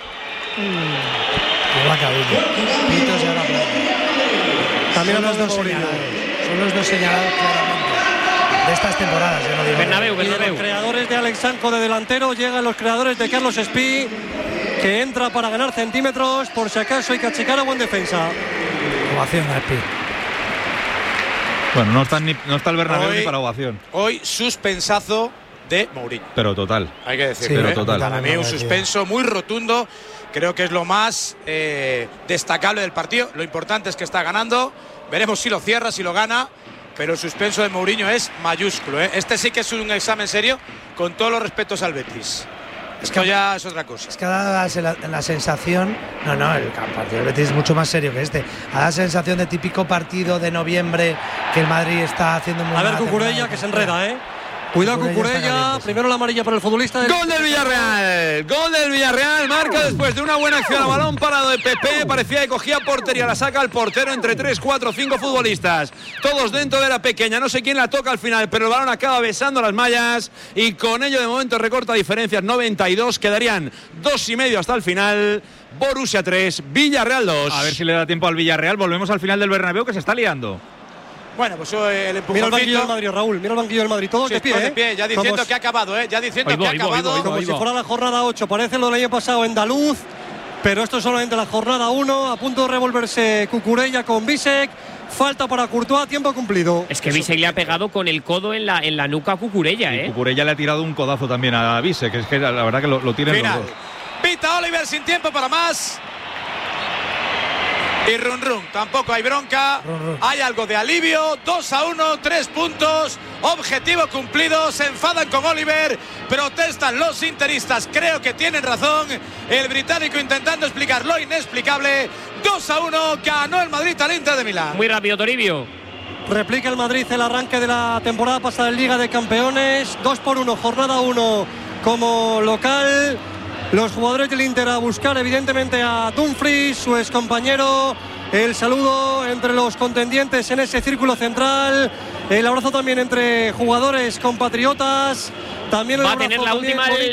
También son los dos señalados claramente de estas temporadas. Bernabéu. Los creadores de Alex Sanco de delantero, llegan los creadores de Carlos Spi, que entra para ganar centímetros, por si acaso hay que achicar a buen defensa. Ovación a Spi. Bueno, no está el Bernabéu ni para ovación. Hoy suspensazo de Mourinho. Pero total. Hay que decirlo. Sí, pero total. Para mí un suspenso muy rotundo. Creo que es lo más destacable del partido. Lo importante es que está ganando. Veremos si lo cierra, si lo gana. Pero el suspenso de Mourinho es mayúsculo. Este sí que es un examen serio, con todos los respetos al Betis. Esto ya es otra cosa. Es que ha dado la sensación. No, el partido del Betis es mucho más serio que este. Ha dado la sensación de típico partido de noviembre que el Madrid está haciendo muy mal. A ver, Cucurella, que se enreda, Cuidado Cucurella, primero la amarilla para el futbolista. Gol del Villarreal, marca después de una buena acción a balón parado de Pepe, parecía que cogía portería, la saca el portero entre 3, 4, 5 futbolistas, todos dentro de la pequeña, no sé quién la toca al final, pero el balón acaba besando las mallas y con ello de momento recorta diferencias, 92, quedarían 2,5 hasta el final. Borussia 3, Villarreal 2. A ver si le da tiempo al Villarreal, volvemos al final del Bernabéu que se está liando. Bueno, pues el empujoncito. Mira el banquillo del Madrid, Raúl. Mira el banquillo del Madrid. Todos de pie, ya diciendo que ha acabado, Ya diciendo que ha acabado. Como si fuera la jornada 8. Parece lo del año pasado en Daluz. Pero esto es solamente la jornada 1. A punto de revolverse Cucurella con Bisek. Falta para Courtois, tiempo cumplido. Es que Bisek le ha pegado con el codo en la nuca a Cucurella, Cucurella le ha tirado un codazo también a Bisek. Es que la verdad que lo tienen los dos. Pita Oliver sin tiempo para más. Y run, tampoco hay bronca, hay algo de alivio, 2-1, 3 puntos, objetivo cumplido, se enfadan con Oliver, protestan los interistas, creo que tienen razón, el británico intentando explicar lo inexplicable, 2-1, ganó el Madrid al Inter de Milán. Muy rápido, Toribio. Replica el Madrid el arranque de la temporada pasada en Liga de Campeones, 2-1, jornada 1 como local. Los jugadores del Inter a buscar evidentemente a Dumfries, su excompañero. El saludo entre los contendientes en ese círculo central. El abrazo también entre jugadores compatriotas. También va a tener la última el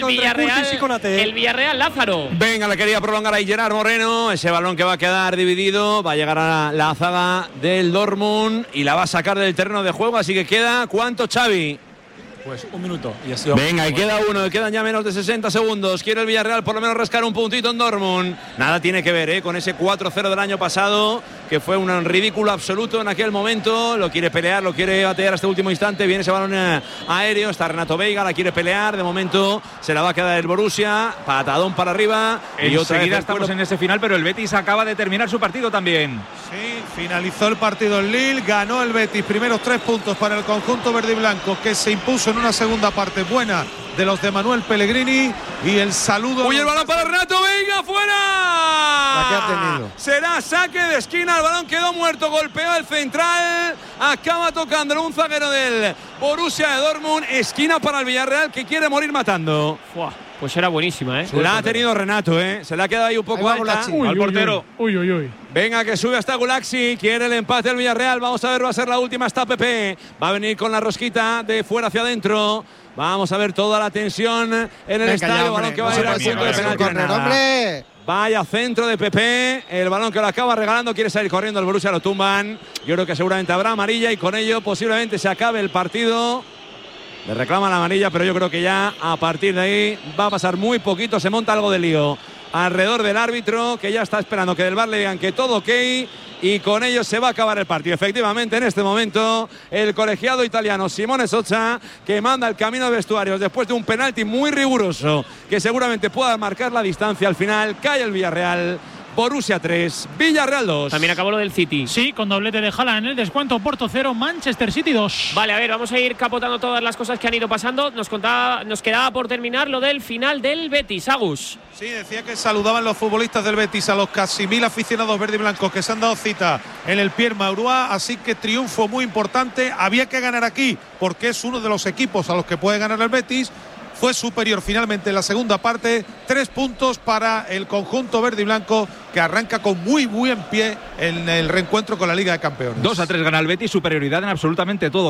Villarreal, Lázaro. Venga, la quería prolongar ahí Gerard Moreno. Ese balón que va a quedar dividido. Va a llegar a la zaga del Dortmund y la va a sacar del terreno de juego. Así que queda, ¿cuánto, Xavi? Pues 1 minuto. Venga, y queda uno, quedan ya menos de 60 segundos. Quiere el Villarreal por lo menos rascar un puntito en Dortmund. Nada tiene que ver con ese 4-0 del año pasado, que fue un ridículo absoluto en aquel momento. Lo quiere pelear, lo quiere batear hasta el último instante. Viene ese balón aéreo, está Renato Veiga, la quiere pelear. De momento se la va a quedar el Borussia. Patadón para arriba. Y otra vez estamos en ese final, pero el Betis acaba de terminar su partido también. Sí, finalizó el partido en Lille, ganó el Betis. Primeros 3 puntos para el conjunto verde y blanco, que se impuso en una segunda parte buena de los de Manuel Pellegrini. Y el saludo. Uy, el balón para Renato Veiga, fuera. La que ha tenido. Será saque de esquina, el balón quedó muerto, golpeó el central, acaba tocándolo un zaguero del Borussia de Dortmund, esquina para el Villarreal que quiere morir matando. Pues era buenísima, La ha tenido Renato, Se le ha quedado ahí un poco alta al portero. Uy. Venga, que sube hasta Gulaxi. Quiere el empate el Villarreal. Vamos a ver, va a ser la última. Está Pepe. Va a venir con la rosquita de fuera hacia adentro. Vamos a ver toda la tensión en el estadio. Balón que va a ir al punto de penalti. Vaya centro de Pepe. El balón que lo acaba regalando. Quiere salir corriendo el Borussia. Lo tumban. Yo creo que seguramente habrá amarilla y con ello posiblemente se acabe el partido. Le reclama la amarilla, pero yo creo que ya a partir de ahí va a pasar muy poquito. Se monta algo de lío alrededor del árbitro, que ya está esperando que del VAR le digan que todo ok, y con ello se va a acabar el partido. Efectivamente, en este momento, el colegiado italiano Simone Soccia, que manda el camino de vestuarios después de un penalti muy riguroso, que seguramente pueda marcar la distancia al final. Cae el Villarreal. Borussia 3, Villarreal 2. También acabó lo del City. Sí, con doblete de Haaland en el descuento. Porto 0, Manchester City 2. Vale, a ver, vamos a ir capotando todas las cosas que han ido pasando. Nos quedaba por terminar lo del final del Betis, Agus. Sí, decía que saludaban los futbolistas del Betis a los casi 1000 aficionados verde y blancos que se han dado cita en el Pierre Maurois, así que triunfo muy importante. Había que ganar aquí porque es uno de los equipos a los que puede ganar el Betis. Fue superior finalmente en la segunda parte. 3 puntos para el conjunto verde y blanco, que arranca con muy buen pie en el reencuentro con la Liga de Campeones. 2-3 gana el Betis, superioridad en absolutamente todo.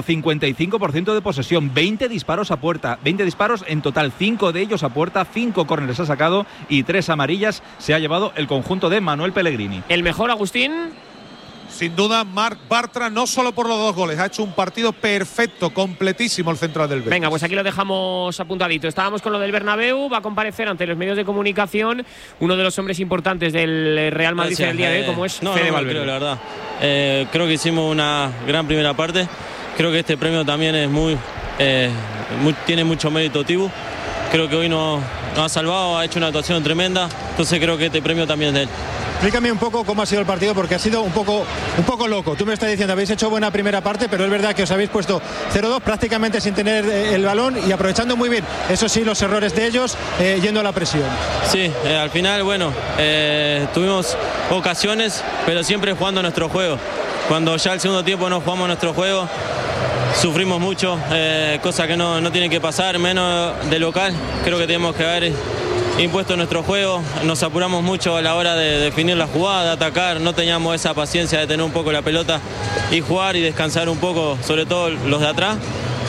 55% de posesión, 20 disparos a puerta, 20 disparos en total, 5 de ellos a puerta, 5 córneres ha sacado y 3 amarillas se ha llevado el conjunto de Manuel Pellegrini. ¿El mejor, Agustín? Sin duda, Marc Bartra, no solo por los 2 goles, ha hecho un partido perfecto, completísimo el central del Betis. Venga, pues aquí lo dejamos apuntadito. Estábamos con lo del Bernabéu, va a comparecer ante los medios de comunicación uno de los hombres importantes del Real Madrid en el día de hoy, como es Fede Valverde. Creo, la verdad. Creo que hicimos una gran primera parte. Creo que este premio también es tiene mucho mérito Tibu. Creo que hoy nos ha salvado, ha hecho una actuación tremenda. Entonces creo que este premio también es de él. explícame un poco cómo ha sido el partido, porque ha sido un poco loco. Tú me estás diciendo, habéis hecho buena primera parte, pero es verdad que os habéis puesto 0-2 prácticamente sin tener el balón y aprovechando muy bien, eso sí, los errores de ellos, yendo a la presión. Sí, al final, bueno, tuvimos ocasiones, pero siempre jugando nuestro juego. Cuando ya el segundo tiempo no jugamos nuestro juego, sufrimos mucho, cosa que no tiene que pasar, menos de local. Creo que tenemos que haber impuesto nuestro juego, nos apuramos mucho a la hora de definir la jugada, de atacar, no teníamos esa paciencia de tener un poco la pelota y jugar y descansar un poco, sobre todo los de atrás.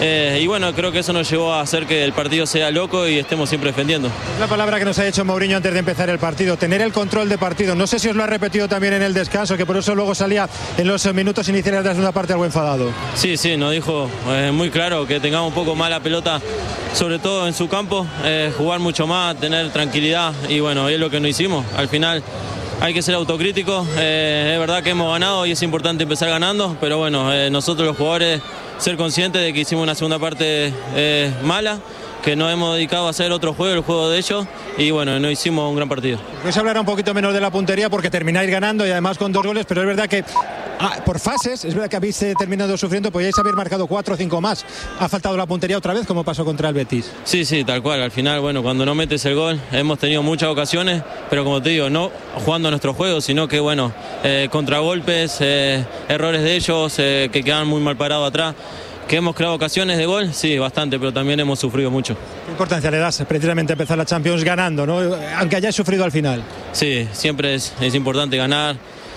Y bueno, creo que eso nos llevó a hacer que el partido sea loco y estemos siempre defendiendo. Es la palabra que nos ha dicho Mourinho antes de empezar el partido, tener el control de partido. No sé si os lo ha repetido también en el descanso, que por eso luego salía en los minutos iniciales de la segunda parte algo enfadado. Sí, nos dijo muy claro que tengamos un poco más la pelota, sobre todo en su campo, jugar mucho más, tener tranquilidad y bueno, es lo que no hicimos. Al final hay que ser autocrítico, es verdad que hemos ganado y es importante empezar ganando, pero bueno, nosotros los jugadores ser conscientes de que hicimos una segunda parte mala, que nos hemos dedicado a hacer otro juego, el juego de ellos, y bueno, no hicimos un gran partido. Pues hablará un poquito menos de la puntería porque termináis ganando y además con 2 goles, pero es verdad que por fases, es verdad que habéis terminado sufriendo, podíais haber marcado 4 o 5 más. Ha faltado la puntería otra vez, como pasó contra el Betis. Sí, tal cual. Al final, bueno, cuando no metes el gol, hemos tenido muchas ocasiones, pero como te digo, no jugando a nuestro juego, sino que bueno, contragolpes, errores de ellos, que quedan muy mal parados atrás. ¿Que hemos creado ocasiones de gol? Sí, bastante, pero también hemos sufrido mucho. ¿Qué importancia le das precisamente a empezar la Champions ganando, ¿no? Aunque hayáis sufrido al final? Sí, siempre es importante ganar,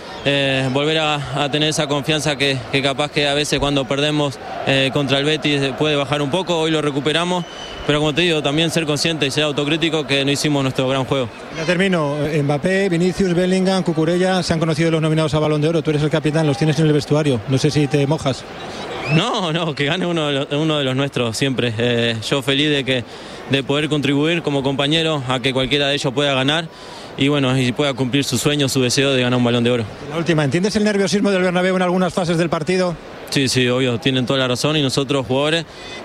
volver a tener esa confianza que capaz que a veces cuando perdemos contra el Betis puede bajar un poco, hoy lo recuperamos, pero como te digo, también ser consciente y ser autocrítico que no hicimos nuestro gran juego. Ya termino, Mbappé, Vinicius, Bellingham, Cucurella, se han conocido los nominados a Balón de Oro, tú eres el capitán, los tienes en el vestuario, no sé si te mojas. No, que gane uno de los nuestros siempre. Yo feliz de poder contribuir como compañero a que cualquiera de ellos pueda ganar y bueno, y pueda cumplir su sueño, su deseo de ganar un Balón de Oro. La última, ¿entiendes el nerviosismo del Bernabéu en algunas fases del partido? Sí, obvio, tienen toda la razón y nosotros jugadores,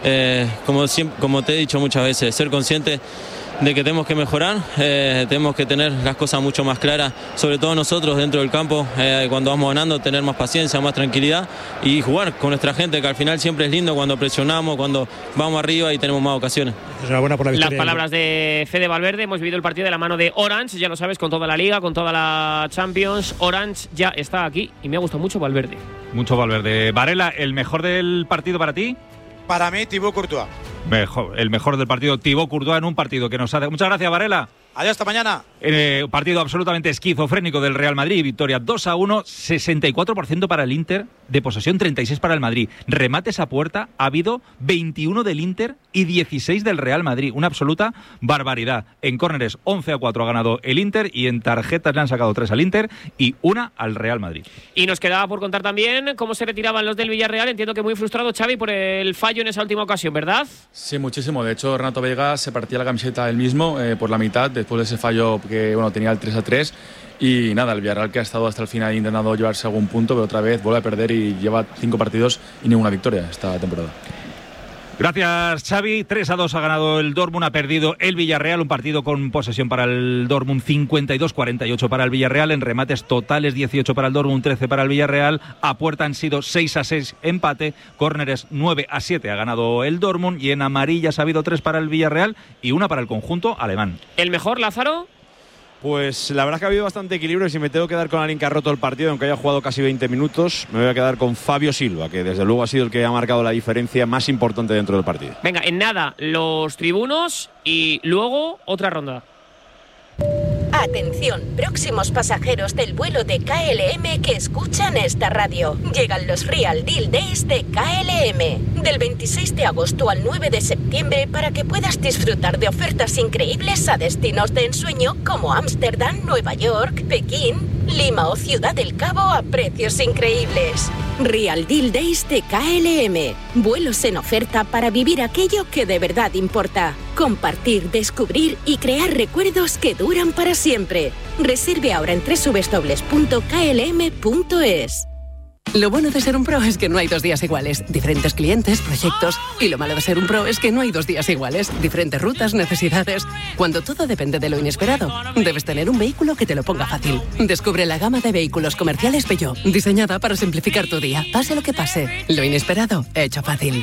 como te he dicho muchas veces, ser conscientes de que tenemos que mejorar, tenemos que tener las cosas mucho más claras, sobre todo nosotros dentro del campo, cuando vamos ganando, tener más paciencia, más tranquilidad y jugar con nuestra gente, que al final siempre es lindo cuando presionamos, cuando vamos arriba y tenemos más ocasiones. Enhorabuena por la victoria. Las palabras de Fede Valverde, hemos vivido el partido de la mano de Orange, ya lo sabes, con toda la Liga, con toda la Champions. Orange ya está aquí y me ha gustado mucho Valverde. Mucho Valverde. Varela, ¿el mejor del partido para ti? Para mí, Thibaut Courtois. El mejor del partido, Thibaut Courtois, en un partido que nos hace. Muchas gracias, Varela. Adiós, hasta mañana. Partido absolutamente esquizofrénico del Real Madrid. Victoria 2-1, 64% para el Inter, de posesión 36% para el Madrid. Remates a puerta, ha habido 21 del Inter y 16 del Real Madrid. Una absoluta barbaridad. En córneres 11-4 ha ganado el Inter y en tarjetas le han sacado 3 al Inter y 1 al Real Madrid. Y nos quedaba por contar también cómo se retiraban los del Villarreal. Entiendo que muy frustrado Xavi por el fallo en esa última ocasión, ¿verdad? Sí, muchísimo. De hecho, Renato Vega se partía la camiseta él mismo por la mitad después de ese fallo que tenía el 3-3 y nada, el Villarreal que ha estado hasta el final intentando llevarse algún punto, pero otra vez vuelve a perder y lleva 5 partidos y ninguna victoria esta temporada. Gracias, Xavi. 3-2 ha ganado el Dortmund, ha perdido el Villarreal, un partido con posesión para el Dortmund, 52-48 para el Villarreal, en remates totales 18 para el Dortmund, 13 para el Villarreal, a puerta han sido 6-6 empate, córneres 9-7 ha ganado el Dortmund y en amarillas ha habido 3 para el Villarreal y 1 para el conjunto alemán. ¿El mejor, Lázaro? Pues la verdad es que ha habido bastante equilibrio y si me tengo que quedar con alguien que ha roto el partido, aunque haya jugado casi 20 minutos, me voy a quedar con Fabio Silva, que desde luego ha sido el que ha marcado la diferencia más importante dentro del partido. Venga, en nada, los tribunos y luego otra ronda. Atención, próximos pasajeros del vuelo de KLM que escuchan esta radio. Llegan los Real Deal Days de KLM. Del 26 de agosto al 9 de septiembre para que puedas disfrutar de ofertas increíbles a destinos de ensueño como Ámsterdam, Nueva York, Pekín, Lima o Ciudad del Cabo a precios increíbles. Real Deal Days de KLM. Vuelos en oferta para vivir aquello que de verdad importa. Compartir, descubrir y crear recuerdos que duran para siempre. Reserve ahora en www.klm.es. Lo bueno de ser un pro es que no hay 2 días iguales. Diferentes clientes, proyectos. Y lo malo de ser un pro es que no hay 2 días iguales. Diferentes rutas, necesidades. Cuando todo depende de lo inesperado, debes tener un vehículo que te lo ponga fácil. Descubre la gama de vehículos comerciales Peugeot, diseñada para simplificar tu día. Pase lo que pase, lo inesperado, hecho fácil.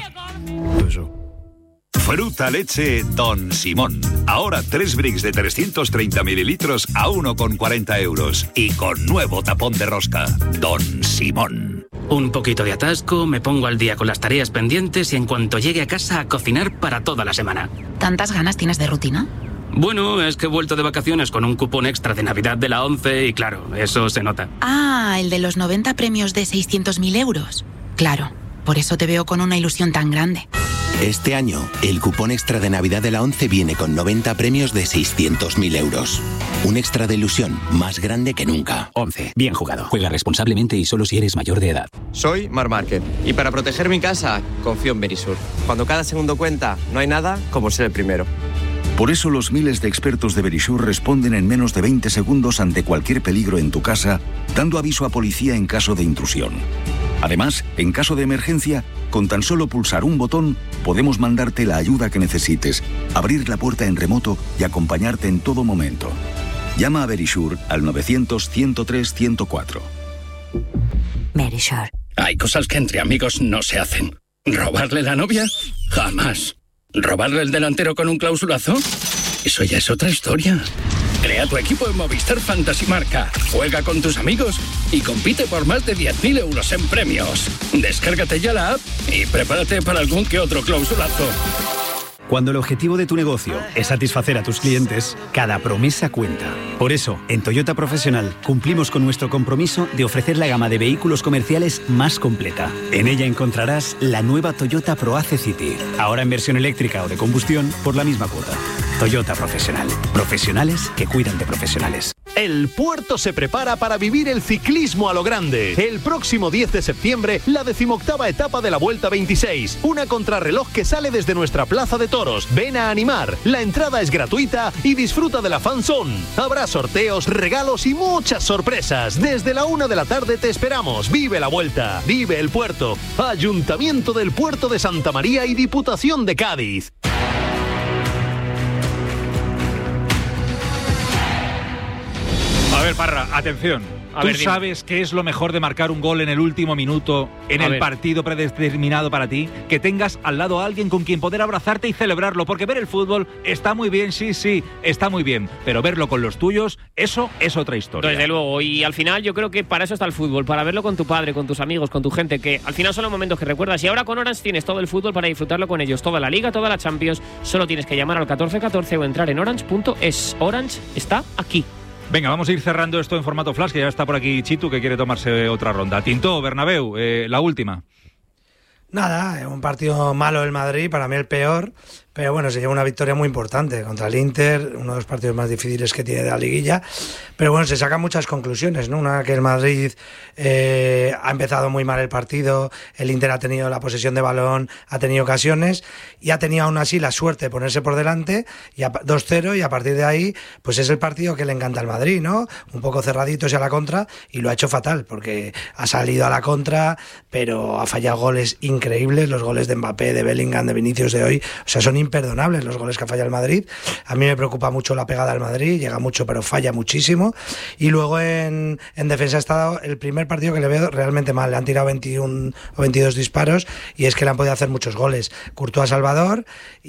Fruta leche Don Simón. Ahora 3 bricks de 330 mililitros a 1,40 euros. Y con nuevo tapón de rosca. Don Simón. Un poquito de atasco, me pongo al día con las tareas pendientes y en cuanto llegue a casa a cocinar para toda la semana. ¿Tantas ganas tienes de rutina? Bueno, es que he vuelto de vacaciones con un cupón extra de Navidad de la 11 y claro, eso se nota. Ah, el de los 90 premios de 600.000 euros. Claro, por eso te veo con una ilusión tan grande. Este año, el cupón extra de Navidad de la 11 viene con 90 premios de 600.000 euros. Un extra de ilusión más grande que nunca. 11. Bien jugado. Juega responsablemente y solo si eres mayor de edad. Soy Mar Márquez y para proteger mi casa, confío en Verisur. Cuando cada segundo cuenta, no hay nada como ser el primero. Por eso los miles de expertos de Verisur responden en menos de 20 segundos ante cualquier peligro en tu casa, dando aviso a policía en caso de intrusión. Además, en caso de emergencia, con tan solo pulsar un botón, podemos mandarte la ayuda que necesites, abrir la puerta en remoto y acompañarte en todo momento. Llama a Verisur al 900-103-104. Verisur. Hay cosas que entre amigos no se hacen. ¿Robarle la novia? Jamás. ¿Robarle el delantero con un clausulazo? Eso ya es otra historia. Crea tu equipo en Movistar Fantasy Marca. Juega con tus amigos y compite por más de 10.000 euros en premios. Descárgate ya la app y prepárate para algún que otro clausulazo. Cuando el objetivo de tu negocio es satisfacer a tus clientes, cada promesa cuenta. Por eso, en Toyota Profesional cumplimos con nuestro compromiso de ofrecer la gama de vehículos comerciales más completa. En ella encontrarás la nueva Toyota ProAce City, ahora en versión eléctrica o de combustión por la misma cuota. Toyota Profesional. Profesionales que cuidan de profesionales. El puerto se prepara para vivir el ciclismo a lo grande. El próximo 10 de septiembre, la 18ª etapa de la Vuelta 26. Una contrarreloj que sale desde nuestra plaza de toros. Ven a animar. La entrada es gratuita y disfruta de la fan zone. Habrá sorteos, regalos y muchas sorpresas. Desde la 1 de la tarde te esperamos. Vive la Vuelta. Vive el puerto. Ayuntamiento del Puerto de Santa María y Diputación de Cádiz. A ver, Parra, atención. ¿Tú sabes qué es lo mejor de marcar un gol en el último minuto, en el partido predeterminado para ti? Que tengas al lado a alguien con quien poder abrazarte y celebrarlo, porque ver el fútbol está muy bien, sí, está muy bien, pero verlo con los tuyos, eso es otra historia. Desde luego, y al final yo creo que para eso está el fútbol, para verlo con tu padre, con tus amigos, con tu gente, que al final son los momentos que recuerdas. Y ahora con Orange tienes todo el fútbol para disfrutarlo con ellos, toda la Liga, toda la Champions. Solo tienes que llamar al 1414 o entrar en orange.es. Orange está aquí. Venga, vamos a ir cerrando esto en formato flash, que ya está por aquí Chitu, que quiere tomarse otra ronda. Tintó, Bernabéu, la última. Nada, un partido malo el Madrid, para mí el peor, pero bueno, se lleva una victoria muy importante contra el Inter, uno de los partidos más difíciles que tiene de la liguilla, pero bueno, se sacan muchas conclusiones, ¿no? Una, que el Madrid ha empezado muy mal el partido, el Inter ha tenido la posesión de balón, ha tenido ocasiones y ha tenido aún así la suerte de ponerse por delante y 2-0, y a partir de ahí pues es el partido que le encanta al Madrid, ¿no? Un poco cerraditos y a la contra, y lo ha hecho fatal porque ha salido a la contra, pero ha fallado goles increíbles, los goles de Mbappé, de Bellingham, de Vinicius de hoy, o sea, son imperdonables los goles que ha fallado el Madrid. A mí me preocupa mucho la pegada al Madrid, llega mucho pero falla muchísimo. Y luego en defensa ha estado el primer partido que le veo realmente mal, le han tirado 21 o 22 disparos y es que le han podido hacer muchos goles. Courtois, Salvador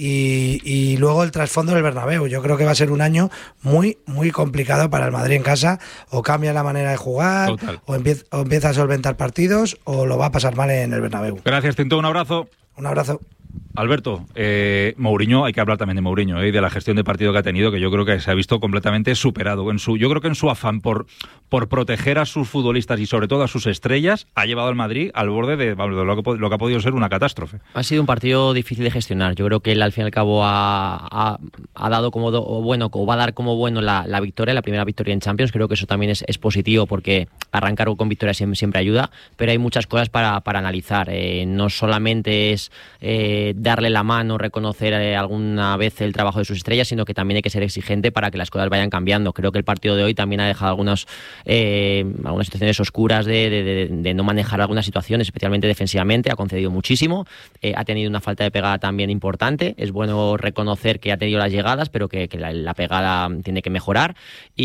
y luego el trasfondo del Bernabéu. Yo creo que va a ser un año muy complicado para el Madrid en casa, o cambia la manera de jugar o empieza a solventar partidos o lo va a pasar mal en el Bernabéu. Gracias, Tinto, un abrazo. Un abrazo. Alberto, Mourinho, hay que hablar también de Mourinho y de la gestión de partido que ha tenido, que yo creo que se ha visto completamente superado. Yo creo que en su afán por proteger a sus futbolistas y sobre todo a sus estrellas, ha llevado al Madrid al borde de lo que ha podido ser una catástrofe. Ha sido un partido difícil de gestionar. Yo creo que él al fin y al cabo ha dado o va a dar como bueno la victoria, la primera victoria en Champions. Creo que eso también es positivo, porque arrancar con victoria siempre ayuda, pero hay muchas cosas para analizar. No solamente es darle la mano, reconocer alguna vez el trabajo de sus estrellas, sino que también hay que ser exigente para que las cosas vayan cambiando. Creo que el partido de hoy también ha dejado algunas situaciones oscuras de no manejar algunas situaciones, especialmente defensivamente. Ha concedido muchísimo, ha tenido una falta de pegada también importante. Es bueno reconocer que ha tenido las llegadas, pero que la pegada tiene que mejorar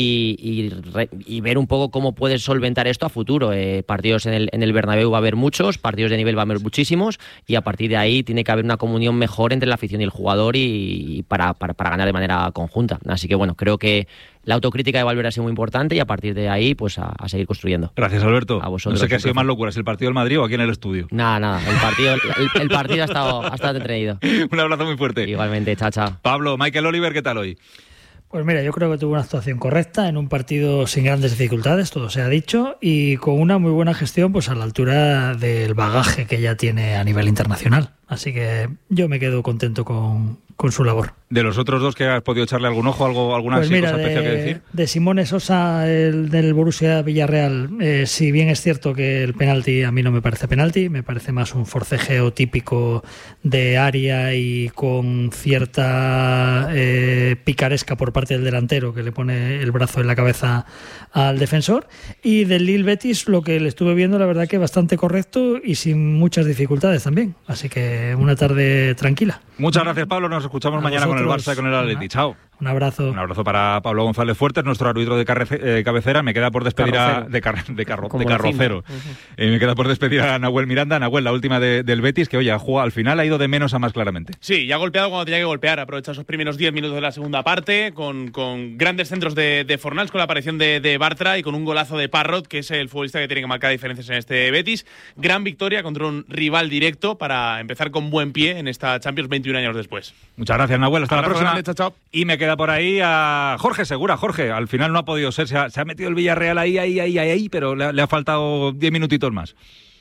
y ver un poco cómo puede solventar esto a futuro. Partidos en el Bernabéu va a haber muchos, partidos de nivel va a haber muchísimos, y a partir de ahí tiene que haber una comunión mejor entre la afición y el jugador y para ganar de manera conjunta. Así que bueno, creo que la autocrítica de Valverde ha sido muy importante y a partir de ahí pues a seguir construyendo. Gracias, Alberto. A vosotros. No sé qué ha sido más locura, ¿es el partido del Madrid o aquí en el estudio? Nada, el partido ha estado entretenido. Un abrazo muy fuerte. Igualmente, chao. Pablo, Michael Oliver, ¿qué tal hoy? Pues mira, yo creo que tuvo una actuación correcta en un partido sin grandes dificultades, todo se ha dicho, y con una muy buena gestión pues a la altura del bagaje que ya tiene a nivel internacional. Así que yo me quedo contento con su labor. De los otros dos, que has podido echarle algún ojo, alguna pues mira, cosa especial que decir. De Simone Sosa, el del Borussia Villarreal, si bien es cierto que el penalti a mí no me parece penalti, me parece más un forcejeo típico de área y con cierta picaresca por parte del delantero que le pone el brazo en la cabeza al defensor. Y del Lille Betis, lo que le estuve viendo, la verdad que bastante correcto y sin muchas dificultades también. Así que una tarde tranquila. Muchas gracias, Pablo. Nos escuchamos mañana con el Barça y con el Atleti. Chao. Un abrazo. Un abrazo para Pablo González Fuertes, nuestro árbitro de cabecera. Me queda por despedir de carrocero. Me queda por despedir a Nahuel Miranda. Nahuel, la última del Betis, que oye, al final ha ido de menos a más claramente. Sí, ya ha golpeado cuando tenía que golpear. Aprovecha esos primeros 10 minutos de la segunda parte con grandes centros de Fornals, con la aparición de Bartra y con un golazo de Parrot, que es el futbolista que tiene que marcar diferencias en este Betis. Gran victoria contra un rival directo para empezar con buen pie en esta Champions 21 años después. Muchas gracias, Nahuel. Hasta la próxima. Grande, chao. Y me queda por ahí a Jorge Segura. Jorge, al final no ha podido ser. Se ha metido el Villarreal ahí, pero le ha faltado 10 minutitos más.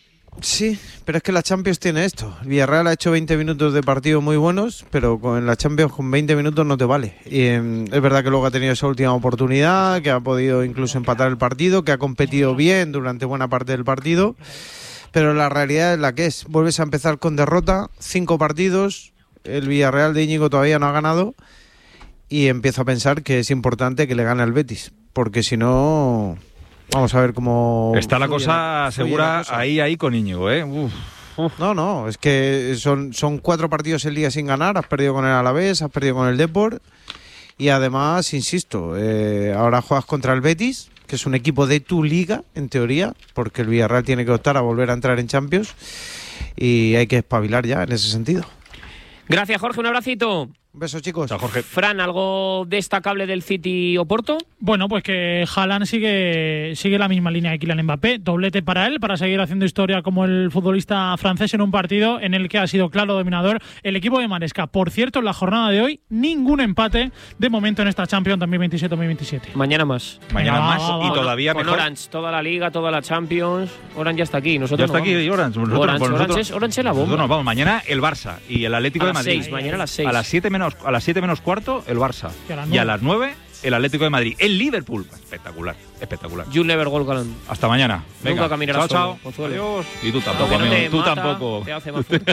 Sí, pero es que la Champions tiene esto. El Villarreal ha hecho 20 minutos de partido muy buenos, pero en la Champions con 20 minutos no te vale. Y es verdad que luego ha tenido esa última oportunidad, que ha podido incluso empatar el partido, que ha competido bien durante buena parte del partido, pero la realidad es la que es. Vuelves a empezar con derrota, 5 partidos, el Villarreal de Íñigo todavía no ha ganado, y empiezo a pensar que es importante que le gane al Betis, porque si no, vamos a ver cómo está la cosa. Segura ahí con Íñigo, ¿eh? No, es que son 4 partidos el día sin ganar. Has perdido con el Alavés, has perdido con el Depor, y además, insisto, ahora juegas contra el Betis, que es un equipo de tu liga, en teoría, porque el Villarreal tiene que optar a volver a entrar en Champions, y hay que espabilar ya en ese sentido. Gracias, Jorge, un abracito. Un beso, chicos. Chao, Jorge. Fran, ¿algo destacable del City Oporto? Bueno, pues que Haaland sigue la misma línea de Kylian Mbappé, doblete para él, para seguir haciendo historia como el futbolista francés en un partido en el que ha sido claro dominador el equipo de Maresca. Por cierto, en la jornada de hoy, ningún empate de momento en esta Champions 2027-2027. Mañana más. Mañana más y todavía con mejor. Orange, toda la Liga, toda la Champions. Orange ya está aquí. Nosotros ya está aquí Orange. Orange es la bomba. Nos vamos mañana el Barça y el Atlético de Madrid. Mañana a las 6. A las 7 menos cuarto el Barça. Y a las 9 el Atlético de Madrid. El Liverpool. Espectacular. You'll never walk alone. Hasta mañana. Venga. Nunca caminarás chao. Solo. Adiós. Y tú tampoco, amigo. Tú tampoco. Te hace más fuerte.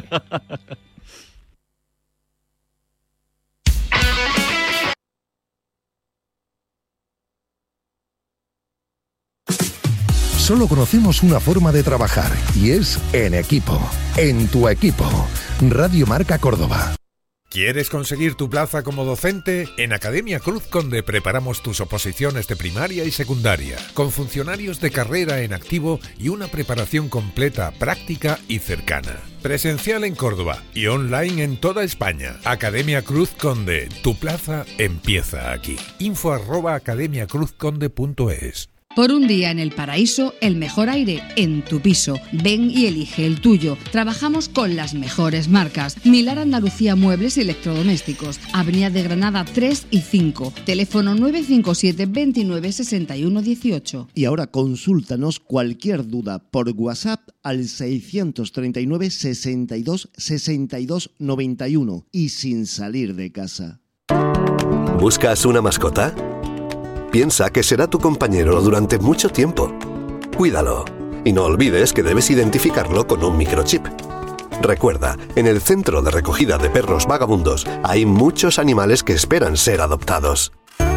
Solo conocemos una forma de trabajar y es en equipo. En tu equipo. Radio Marca Córdoba. ¿Quieres conseguir tu plaza como docente? En Academia Cruz Conde preparamos tus oposiciones de primaria y secundaria, con funcionarios de carrera en activo y una preparación completa, práctica y cercana. Presencial en Córdoba y online en toda España. Academia Cruz Conde, tu plaza empieza aquí. info@academiacruzconde.es. Por un día en el paraíso, el mejor aire en tu piso. Ven y elige el tuyo. Trabajamos con las mejores marcas. Milar Andalucía Muebles y Electrodomésticos. Avenida de Granada 3 y 5. Teléfono 957 29 61 18. Y ahora consúltanos cualquier duda por WhatsApp al 639 62 62 91 y sin salir de casa. ¿Buscas una mascota? Piensa que será tu compañero durante mucho tiempo. Cuídalo y no olvides que debes identificarlo con un microchip. Recuerda, en el centro de recogida de perros vagabundos hay muchos animales que esperan ser adoptados.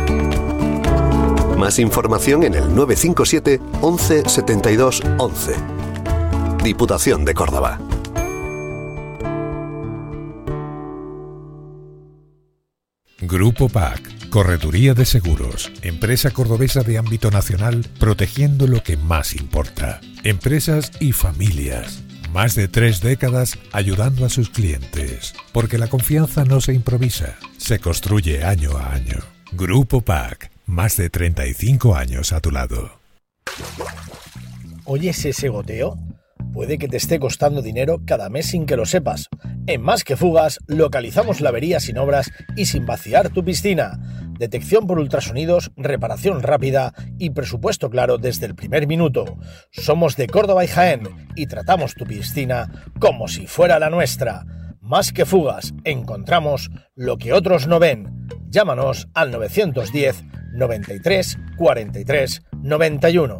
Más información en el 957 11 72 11. Diputación de Córdoba. Grupo PAC, Correduría de Seguros, empresa cordobesa de ámbito nacional, protegiendo lo que más importa. Empresas y familias. Más de 3 décadas ayudando a sus clientes. Porque la confianza no se improvisa, se construye año a año. Grupo PAC, más de 35 años a tu lado. ¿Oyes ese goteo? Puede que te esté costando dinero cada mes sin que lo sepas. En Más que Fugas localizamos la avería sin obras y sin vaciar tu piscina. Detección por ultrasonidos, reparación rápida y presupuesto claro desde el primer minuto. Somos de Córdoba y Jaén y tratamos tu piscina como si fuera la nuestra. Más que Fugas, encontramos lo que otros no ven. Llámanos al 910 93 43 91.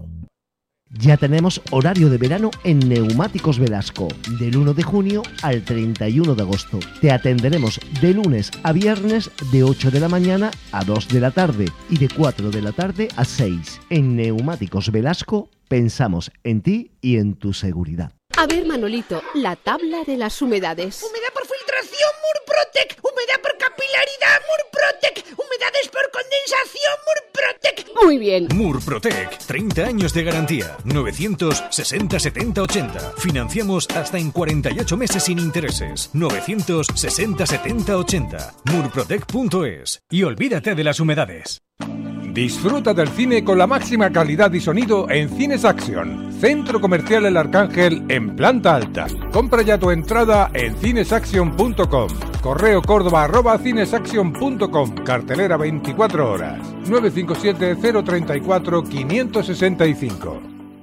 Ya tenemos horario de verano en Neumáticos Velasco, del 1 de junio al 31 de agosto. Te atenderemos de lunes a viernes de 8 de la mañana a 2 de la tarde y de 4 de la tarde a 6. En Neumáticos Velasco pensamos en ti y en tu seguridad. A ver, Manolito, la tabla de las humedades. Humedad por filtración, Murprotec. Humedad por capilaridad, Murprotec. Humedades por condensación, Murprotec. Muy bien. Murprotec, 30 años de garantía. 960 70 80. Financiamos hasta en 48 meses sin intereses. 960 70 80. Murprotec.es. Y olvídate de las humedades. Disfruta del cine con la máxima calidad y sonido en Cines Action, Centro Comercial El Arcángel en planta alta. Compra ya tu entrada en cinesaction.com. Correo córdoba@cinesaction.com. Cartelera 24 horas. 957 034 565.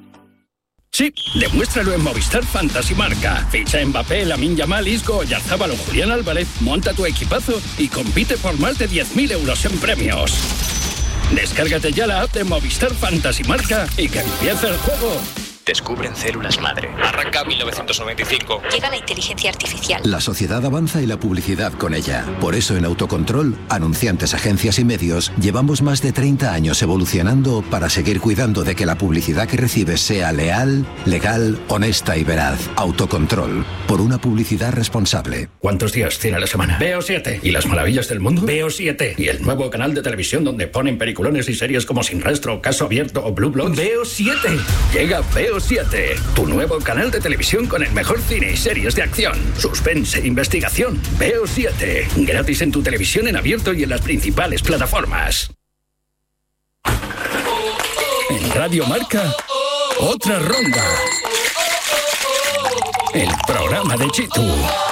Sí, demuéstralo en Movistar Fantasy Marca. Ficha a Mbappé, Lamine Yamal, Isco, Oyarzabal o Julián Álvarez, monta tu equipazo y compite por más de 10.000 euros en premios. Descárgate ya la app de Movistar Fantasy Marca y que empiece el juego. Descubren células madre. Arranca 1995. Llega la inteligencia artificial. La sociedad avanza y la publicidad con ella. Por eso en Autocontrol, anunciantes, agencias y medios, llevamos más de 30 años evolucionando para seguir cuidando de que la publicidad que recibes sea leal, legal, honesta y veraz. Autocontrol. Por una publicidad responsable. ¿Cuántos días tiene la semana? Veo 7. ¿Y las maravillas del mundo? Veo 7. ¿Y el nuevo canal de televisión donde ponen peliculones y series como Sin Rastro, Caso Abierto o Blue Bloods? Veo 7. Llega Veo 7, tu nuevo canal de televisión con el mejor cine y series de acción, suspense e investigación. Veo 7, gratis en tu televisión en abierto y en las principales plataformas. En Radio Marca, otra ronda. El programa de Chitu.